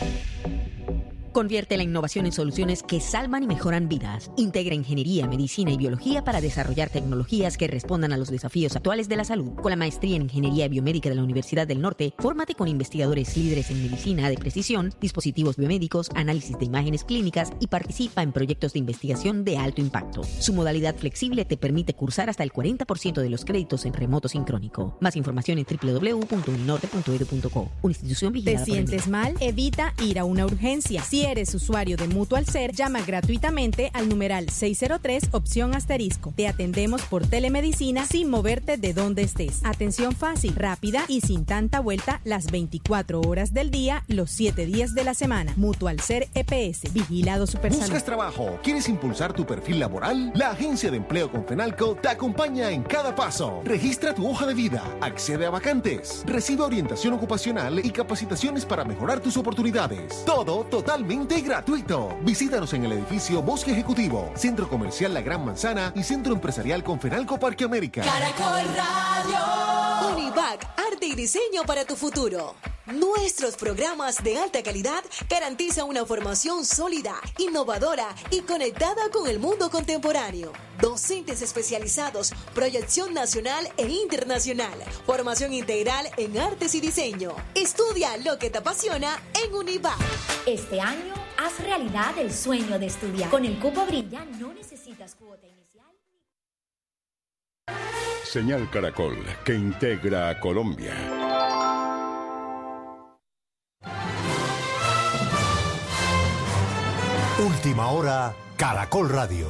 Convierte la innovación en soluciones que salvan y mejoran vidas. Integra ingeniería, medicina y biología para desarrollar tecnologías que respondan a los desafíos actuales de la salud. Con la maestría en Ingeniería Biomédica de la Universidad del Norte, fórmate con investigadores líderes en medicina de precisión, dispositivos biomédicos, análisis de imágenes clínicas y participa en proyectos de investigación de alto impacto. Su modalidad flexible te permite cursar hasta el cuarenta por ciento de los créditos en remoto sincrónico. Más información en doble u doble u doble u punto uninorte punto edu punto co. Una institución vigilada ¿Te por el sientes MINER. mal? Evita ir a una urgencia. Si eres usuario de Mutual Ser, llama gratuitamente al numeral seis cero tres, opción asterisco. Te atendemos por telemedicina sin moverte de donde estés. Atención fácil, rápida y sin tanta vuelta las veinticuatro horas del día, los siete días de la semana. Mutual Ser E P S, Vigilado Supersalud. ¿Buscas trabajo? ¿Quieres impulsar tu perfil laboral? La Agencia de Empleo Confenalco te acompaña en cada paso. Registra tu hoja de vida, accede a vacantes, recibe orientación ocupacional y capacitaciones para mejorar tus oportunidades. Todo totalmente gratuito. Visítanos en el edificio Bosque Ejecutivo, Centro Comercial La Gran Manzana y Centro Empresarial Confenalco Parque América. Caracol Radio. Univac, arte y diseño para tu futuro. Nuestros programas de alta calidad garantizan una formación sólida, innovadora y conectada con el mundo contemporáneo. Docentes especializados, proyección nacional e internacional, formación integral en artes y diseño. Estudia lo que te apasiona en Univac. Este año, haz realidad el sueño de estudiar. Con el Cupo Brilla no necesitas cuota inicial. Señal Caracol, que integra a Colombia. Última hora, Caracol Radio.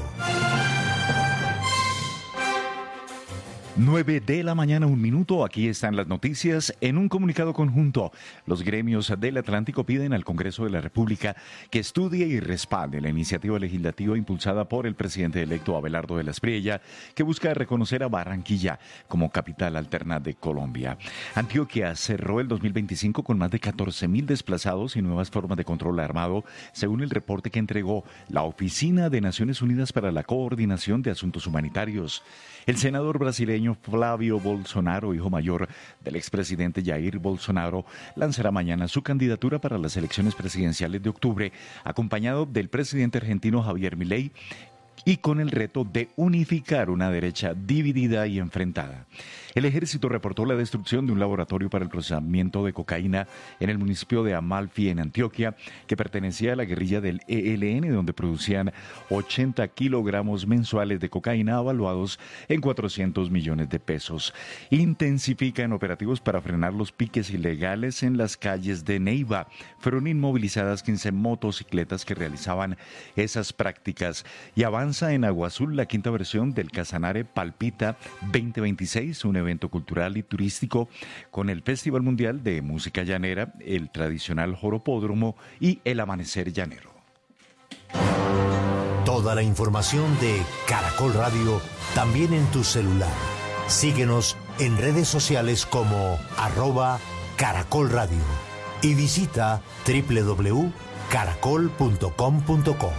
nueve de la mañana, un minuto. Aquí están las noticias. En un comunicado conjunto, los gremios del Atlántico piden al Congreso de la República que estudie y respalde la iniciativa legislativa impulsada por el presidente electo Abelardo de la Espriella, que busca reconocer a Barranquilla como capital alterna de Colombia. Antioquia cerró el dos mil veinticinco con más de catorce mil desplazados y nuevas formas de control armado, según el reporte que entregó la Oficina de Naciones Unidas para la Coordinación de Asuntos Humanitarios. El senador brasileño Flávio Bolsonaro, hijo mayor del expresidente Jair Bolsonaro, lanzará mañana su candidatura para las elecciones presidenciales de octubre, acompañado del presidente argentino Javier Milei, y con el reto de unificar una derecha dividida y enfrentada. El ejército reportó la destrucción de un laboratorio para el procesamiento de cocaína en el municipio de Amalfi, en Antioquia, que pertenecía a la guerrilla del E L N, donde producían ochenta kilogramos mensuales de cocaína avaluados en cuatrocientos millones de pesos. Intensifican operativos para frenar los piques ilegales en las calles de Neiva. Fueron inmovilizadas quince motocicletas que realizaban esas prácticas, y avanza en Agua Azul la quinta versión del Casanare Palpita veinte veintiséis, un evento cultural y turístico con el Festival Mundial de Música Llanera, el tradicional Joropódromo y el Amanecer Llanero. Toda la información de Caracol Radio también en tu celular. Síguenos en redes sociales como arroba Caracol Radio y visita doble u doble u doble u punto caracol punto com punto co.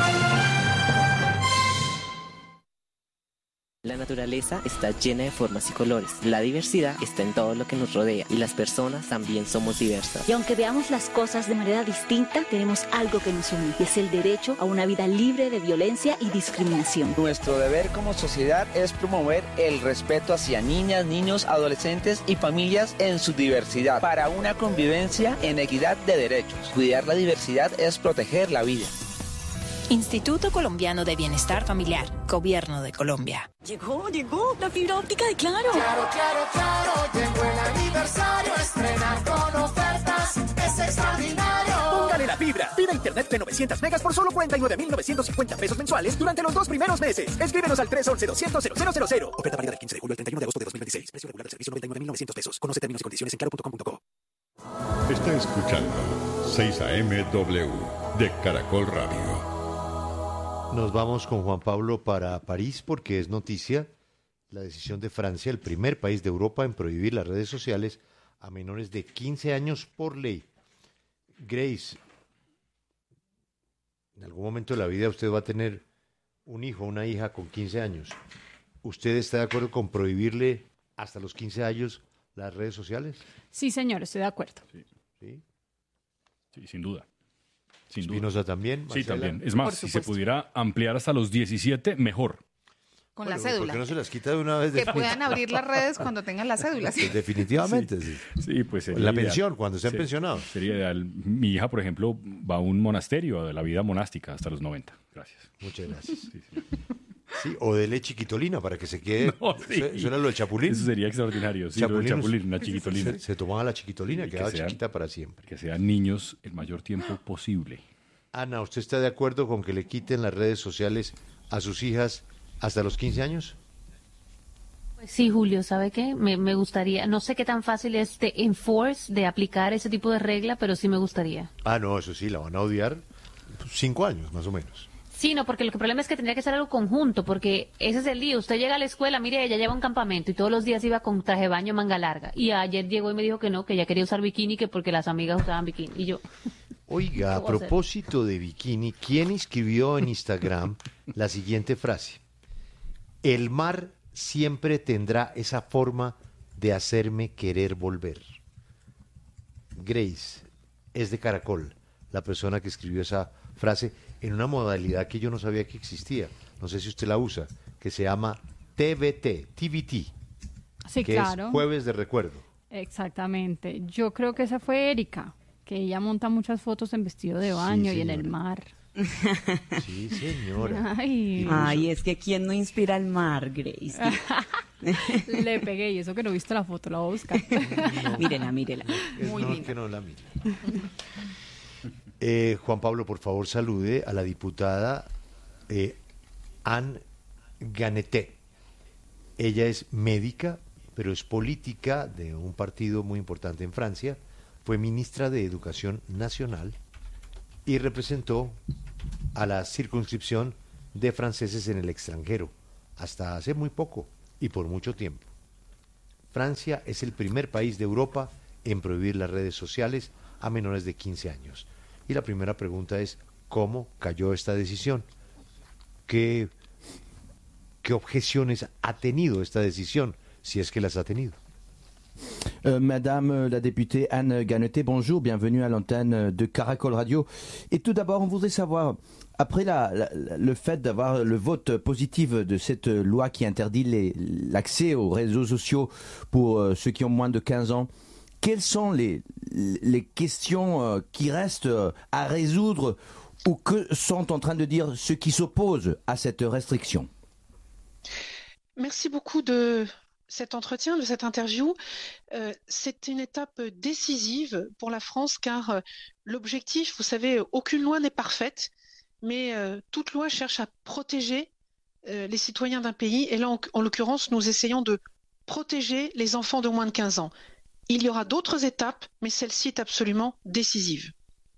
La naturaleza está llena de formas y colores. La diversidad está en todo lo que nos rodea y las personas también somos diversas. Y aunque veamos las cosas de manera distinta, tenemos algo que nos une y es el derecho a una vida libre de violencia y discriminación. Nuestro deber como sociedad es promover el respeto hacia niñas, niños, adolescentes y familias en su diversidad para una convivencia en equidad de derechos. Cuidar la diversidad es proteger la vida. Instituto Colombiano de Bienestar Familiar, Gobierno de Colombia. Llegó, llegó, la fibra óptica de Claro. Claro, claro, claro, llegó el aniversario, estrenar con ofertas es extraordinario. Póngale la fibra. Pida internet de novecientos megas por solo cuarenta y nueve mil novecientos cincuenta pesos mensuales durante los dos primeros meses. Escríbenos al tres once, doscientos, cero cero cero cero. Oferta válida del quince de julio al treinta y uno de agosto de dos mil veintiséis. Precio regular del servicio noventa y nueve mil novecientos pesos. Conoce términos y condiciones en claro punto com punto co. Está escuchando seis A M W de Caracol Radio. Nos vamos con Juan Pablo para París porque es noticia la decisión de Francia, el primer país de Europa en prohibir las redes sociales a menores de quince años por ley. Grace, en algún momento de la vida usted va a tener un hijo o una hija con quince años. ¿Usted está de acuerdo con prohibirle hasta los quince años las redes sociales? Sí, señor, estoy de acuerdo. Sí, sí, sí sin duda. Sin Espinosa duda. también. Sí, Marcela. también. Es más, si se pudiera ampliar hasta los diecisiete, mejor. Con bueno, la cédula. ¿Por qué no se las quita de una vez? Que después? puedan abrir las redes cuando tengan la cédula. Pues definitivamente, sí. Sí, sí pues sería la ideal. pensión, cuando sean Sí, pensionados. Sería ideal. Mi hija, por ejemplo, va a un monasterio de la vida monástica hasta los noventa. Gracias. Muchas gracias. Sí, sí. Sí, o dele chiquitolina para que se quede. No, sí. ¿Eso era lo del chapulín? Eso sería extraordinario. Sí, lo del Chapulín, chapulín, una chiquitolina. Se, se tomaba la chiquitolina, Sí, que quedaba sean- chiquita para siempre. Que sean niños el mayor tiempo posible. Ana, ¿usted está de acuerdo con que le quiten las redes sociales a sus hijas hasta los quince años? Pues sí, Julio, ¿sabe qué? Me, me gustaría, no sé qué tan fácil es de enforce, de aplicar ese tipo de regla, pero sí me gustaría. Ah, no, eso sí, la van a odiar cinco años, más o menos. Sí, no, porque lo que el problema es que tendría que ser algo conjunto, porque ese es el lío. Usted llega a la escuela, mire, ella lleva un campamento y todos los días iba con traje de baño, manga larga. Y ayer llegó y me dijo que no, que ella quería usar bikini, que porque las amigas usaban bikini. Y yo... Oiga, a ¿Qué voy a hacer? propósito de bikini, ¿quién escribió en Instagram la siguiente frase? El mar siempre tendrá esa forma de hacerme querer volver. Grace, es de Caracol, la persona que escribió esa frase en una modalidad que yo no sabía que existía. No sé si usted la usa, que se llama T V T, T V T, Sí, que claro. es Jueves de Recuerdo. Exactamente. Yo creo que esa fue Erika, que ella monta muchas fotos en vestido de baño Sí, y en el señora. mar. Sí, señora. Ay. Ay, es que ¿quién no inspira al mar, Grace? Le pegué y eso que no he visto la foto, la voy a buscar. Mírela, mírela. Es Muy no, linda. que no la mire. Eh, Juan Pablo, por favor, salude a la diputada eh, Anne Ganeté. Ella es médica, pero es política de un partido muy importante en Francia. Fue ministra de Educación Nacional y representó a la circunscripción de franceses en el extranjero hasta hace muy poco y por mucho tiempo. Francia es el primer país de Europa en prohibir las redes sociales a menores de quince años. Y la primera pregunta es, ¿cómo cayó esta decisión? ¿Qué, qué objeciones ha tenido esta decisión, si es que las ha tenido? Euh, Madame la députée Anne Ganeté, bonjour, bienvenue à l'antenne de Caracol Radio. Et tout d'abord, on voudrait savoir, après la, la, le fait d'avoir le vote positif de cette loi qui interdit les- l'accès aux réseaux sociaux pour euh, ceux qui ont moins de quinze ans, quelles sont les, les questions euh, qui restent euh, à résoudre ou que sont en train de dire ceux qui s'opposent à cette restriction? Merci beaucoup de cet entretien, de cette interview. Euh, c'est une étape décisive pour la France car euh, l'objectif, vous savez, aucune loi n'est parfaite, mais euh, toute loi cherche à protéger euh, les citoyens d'un pays. Et là, en, en l'occurrence, nous essayons de protéger les enfants de moins de quinze ans. Il y aura d'autres étapes, mais celle-ci est absolument décisive.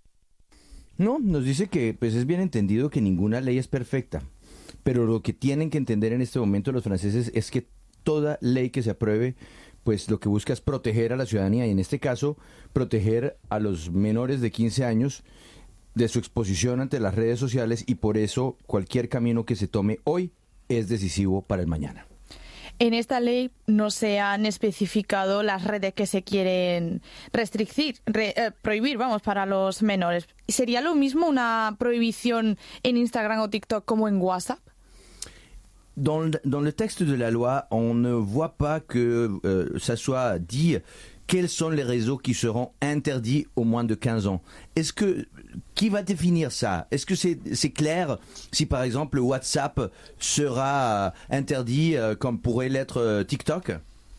No, nos dice que pues es bien entendido que ninguna ley es perfecta, pero lo que tienen que entender en este momento los franceses es que toda ley que se apruebe, pues lo que busca es proteger a la ciudadanía y en este caso proteger a los menores de quince años de su exposición ante las redes sociales y por eso cualquier camino que se tome hoy es decisivo para el mañana. En esta ley no se han especificado las redes que se quieren restringir, re- eh, prohibir, vamos, para los menores. ¿Sería lo mismo una prohibición en Instagram o TikTok como en WhatsApp? Dans le, dans le texte de la loi, on ne voit pas que euh, ça soit dit quels sont les réseaux qui seront interdits aux moins de quinze ans. Est-ce que qui va définir ça? Est-ce que c'est c'est clair si par exemple WhatsApp sera euh, interdit euh, comme pourrait l'être euh, TikTok?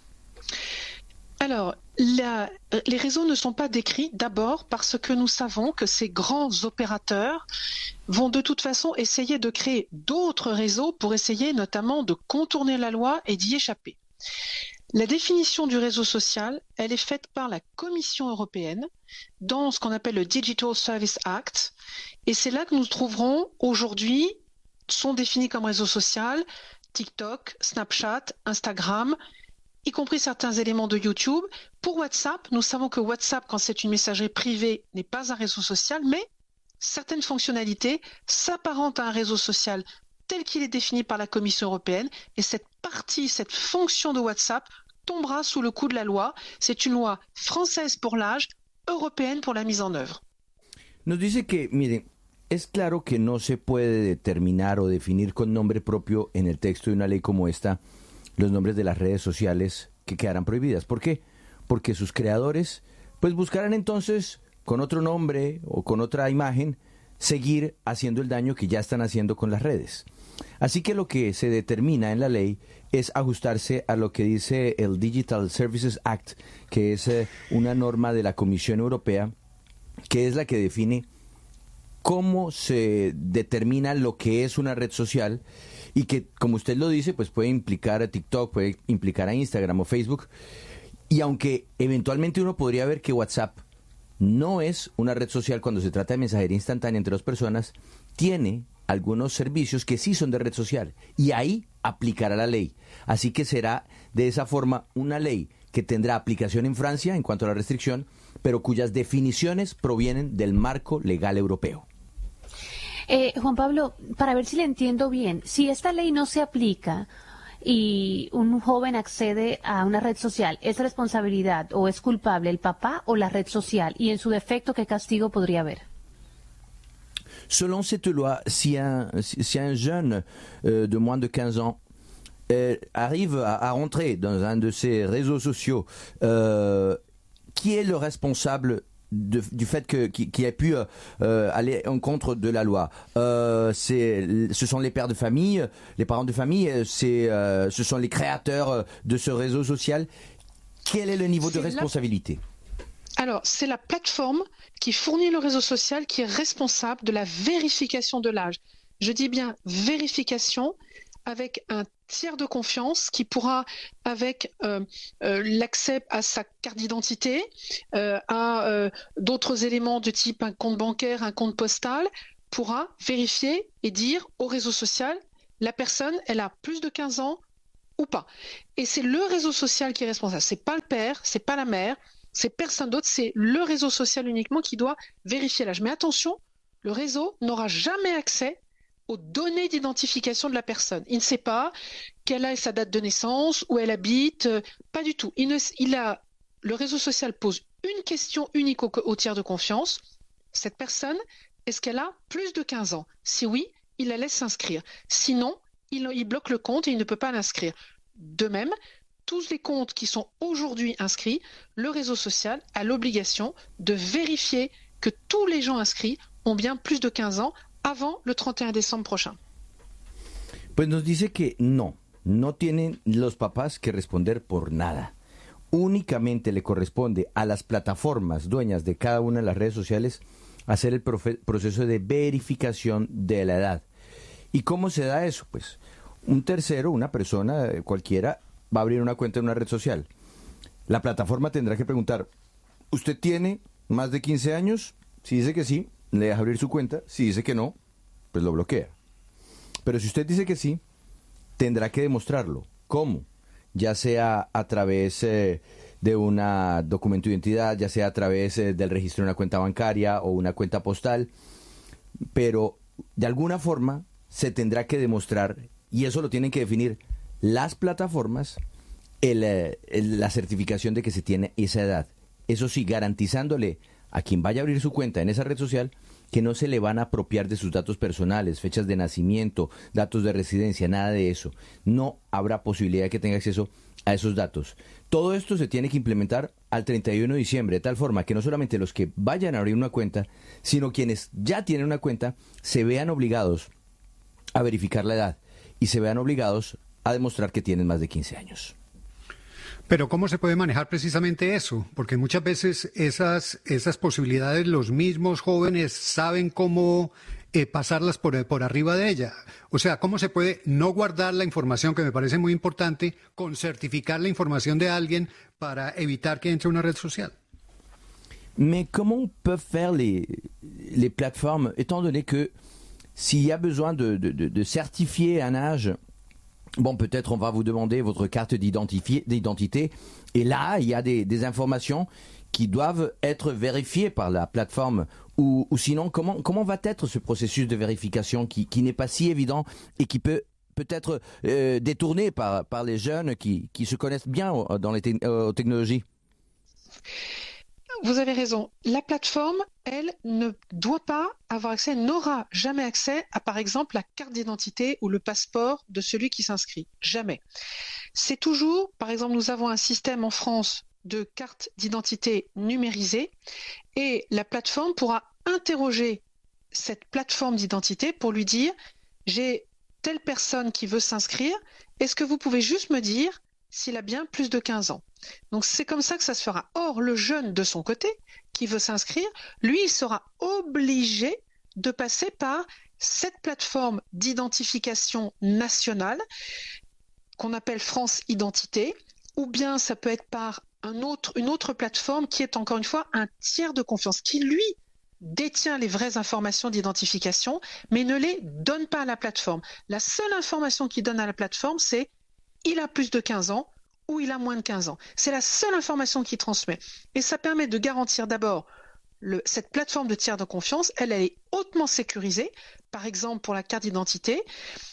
Alors, la- les réseaux ne sont pas décrits d'abord parce que nous savons que ces grands opérateurs vont de toute façon essayer de créer d'autres réseaux pour essayer notamment de contourner la loi et d'y échapper. La définition du réseau social, elle est faite par la Commission européenne dans ce qu'on appelle le Digital Service Act. Et c'est là que nous trouverons aujourd'hui, sont définis comme réseau social, TikTok, Snapchat, Instagram, y compris certains éléments de YouTube. Pour WhatsApp, nous savons que WhatsApp, quand c'est une messagerie privée, n'est pas un réseau social, mais certaines fonctionnalités s'apparentent à un réseau social tel qu'il est défini par la Commission européenne. Et cette partie, cette fonction de WhatsApp tombera sous le coup de la loi. C'est une loi française pour l'âge, européenne pour la mise en œuvre. Nos dice que, miren, es claro que no se puede determinar o definir con nombre propio en el texto de una ley como esta los nombres de las redes sociales que quedarán prohibidas. ¿Por qué? Porque sus creadores pues buscarán entonces con otro nombre o con otra imagen seguir haciendo el daño que ya están haciendo con las redes. Así que lo que se determina en la ley es ajustarse a lo que dice el Digital Services Act, que es eh, una norma de la Comisión Europea, que es la que define cómo se determina lo que es una red social y que, como usted lo dice, pues puede implicar a TikTok, puede implicar a Instagram o Facebook. Y aunque eventualmente uno podría ver que WhatsApp no es una red social cuando se trata de mensajería instantánea entre dos personas, tiene algunos servicios que sí son de red social y ahí aplicará la ley. Así que será de esa forma una ley que tendrá aplicación en Francia en cuanto a la restricción, pero cuyas definiciones provienen del marco legal europeo. Eh, Juan Pablo, para ver si le entiendo bien, si esta ley no se aplica, y un joven accede a una red social, ¿es responsabilidad o es culpable el papá o la red social? Y en su defecto, ¿qué castigo podría haber? Selon cette loi, si un, si un jeune euh, de moins de quinze ans euh, arrive à, à rentrer dans un de ces réseaux sociaux, euh, qui est le responsable de, du fait que qui, qui ait pu euh, aller en contre de la loi? euh, c'est, ce sont les pères de famille, les parents de famille, c'est, euh, ce sont les créateurs de ce réseau social. Quel est le niveau c'est de responsabilité? la... Alors, c'est la plateforme qui fournit le réseau social qui est responsable de la vérification de l'âge. Je dis bien vérification, avec un tiers de confiance qui pourra, avec euh, euh, l'accès à sa carte d'identité, euh, à euh, d'autres éléments de type un compte bancaire, un compte postal, pourra vérifier et dire au réseau social, la personne, elle a plus de quinze ans ou pas. Et c'est le réseau social qui est responsable. C'est pas le père, c'est pas la mère, c'est personne d'autre, c'est le réseau social uniquement qui doit vérifier l'âge. Mais attention, le réseau n'aura jamais accès aux données d'identification de la personne. Il ne sait pas quelle est sa date de naissance, où elle habite, euh, pas du tout. Il ne, il a, le réseau social pose une question unique au, au tiers de confiance. Cette personne, est-ce qu'elle a plus de quinze ans? Si oui, il la laisse s'inscrire. Sinon, il, il bloque le compte et il ne peut pas l'inscrire. De même, tous les comptes qui sont aujourd'hui inscrits, le réseau social a l'obligation de vérifier que tous les gens inscrits ont bien plus de quinze ans avant le treinta y un décembre prochain. Pues nos dice que no, no tienen los papás que responder por nada. Únicamente le corresponde a las plataformas dueñas de cada una de las redes sociales hacer el proceso de verificación de la edad. ¿Y cómo se da eso? Pues un tercero, una persona cualquiera, va a abrir una cuenta en una red social. La plataforma tendrá que preguntar, ¿usted tiene más de quince años? Si dice que sí, le deja abrir su cuenta. Si dice que no, pues lo bloquea. Pero si usted dice que sí, tendrá que demostrarlo. ¿Cómo? Ya sea a través eh, de un documento de identidad, ya sea a través eh, del registro de una cuenta bancaria o una cuenta postal, pero de alguna forma se tendrá que demostrar, y eso lo tienen que definir las plataformas, el, el, la certificación de que se tiene esa edad. Eso sí, garantizándole a quien vaya a abrir su cuenta en esa red social que no se le van a apropiar de sus datos personales, fechas de nacimiento, datos de residencia, nada de eso. No habrá posibilidad de que tenga acceso a esos datos. Todo esto se tiene que implementar al treinta y uno de diciembre, de tal forma que no solamente los que vayan a abrir una cuenta, sino quienes ya tienen una cuenta, se vean obligados a verificar la edad y se vean obligados a demostrar que tienen más de quince años. Pero ¿cómo se puede manejar precisamente eso? Porque muchas veces esas, esas posibilidades los mismos jóvenes saben cómo eh, pasarlas por, por arriba de ella. O sea, ¿cómo se puede no guardar la información, que me parece muy importante, con certificar la información de alguien para evitar que entre una red social? Mais comment peuvent faire les, les plateformes, étant donné que s'il y a besoin de, de, de, de certifier un âge, bon, peut-être on va vous demander votre carte d'identité, et là, il y a des, des informations qui doivent être vérifiées par la plateforme, ou, ou sinon, comment, comment va être ce processus de vérification qui, qui n'est pas si évident et qui peut peut-être euh, détourné par, par les jeunes qui, qui se connaissent bien dans les te- euh, technologies? Vous avez raison. La plateforme, elle, ne doit pas avoir accès, n'aura jamais accès à, par exemple, la carte d'identité ou le passeport de celui qui s'inscrit. Jamais. C'est toujours, par exemple, nous avons un système en France de carte d'identité numérisée et la plateforme pourra interroger cette plateforme d'identité pour lui dire « J'ai telle personne qui veut s'inscrire, est-ce que vous pouvez juste me dire s'il a bien plus de quinze ans ?» Donc c'est comme ça que ça se fera. Or, le jeune de son côté, qui veut s'inscrire, lui, il sera obligé de passer par cette plateforme d'identification nationale qu'on appelle France Identité, ou bien ça peut être par un autre, une autre plateforme qui est encore une fois un tiers de confiance, qui lui détient les vraies informations d'identification, mais ne les donne pas à la plateforme. La seule information qu'il donne à la plateforme, c'est « il a plus de quinze ans » ou il a moins de quinze ans. C'est la seule information qu'il transmet. Et ça permet de garantir d'abord le, cette plateforme de tiers de confiance. Elle, elle est hautement sécurisée. Par exemple, pour la carte d'identité,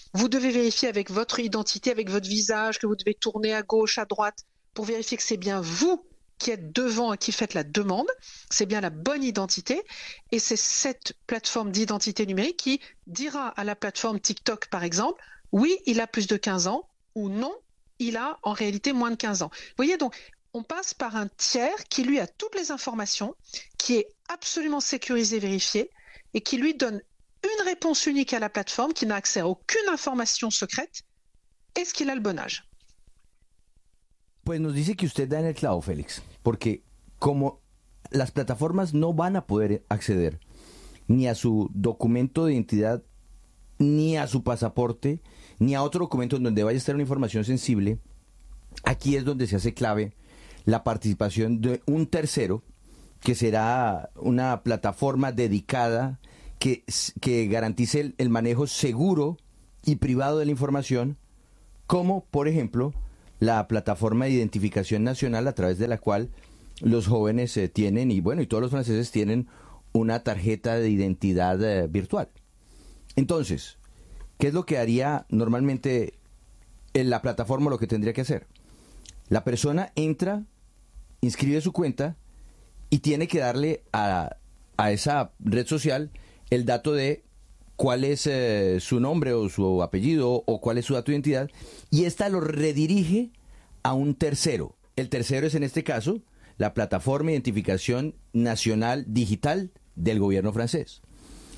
Vous devez vérifier avec votre identité, avec votre visage, que vous devez tourner à gauche, à droite, pour vérifier que c'est bien vous qui êtes devant et qui faites la demande. C'est bien la bonne identité. Et c'est cette plateforme d'identité numérique qui dira à la plateforme TikTok, par exemple, oui, il a plus de quinze ans, ou non, il a en réalité moins de quinze ans. Vous voyez, donc, on passe par un tiers qui, lui, a toutes les informations, qui est absolument sécurisé, vérifié, et qui lui donne une réponse unique à la plateforme, qui n'a accès à aucune information secrète. Est-ce qu'il a le bon âge? Pues nos dice que usted da en el clavo, Félix, porque como las plataformas no van a poder acceder ni a su documento de identidad, ni a su pasaporte, ni a otro documento en donde vaya a estar una información sensible, aquí es donde se hace clave la participación de un tercero, que será una plataforma dedicada que, que garantice el, el manejo seguro y privado de la información, como, por ejemplo, la plataforma de identificación nacional a través de la cual los jóvenes eh, tienen, y bueno, y todos los franceses tienen una tarjeta de identidad eh, virtual. Entonces, ¿qué es lo que haría normalmente en la plataforma, lo que tendría que hacer? La persona entra, inscribe su cuenta y tiene que darle a, a esa red social el dato de cuál es eh, su nombre o su apellido o cuál es su dato de identidad, y esta lo redirige a un tercero. El tercero es, en este caso, la plataforma de identificación nacional digital del gobierno francés.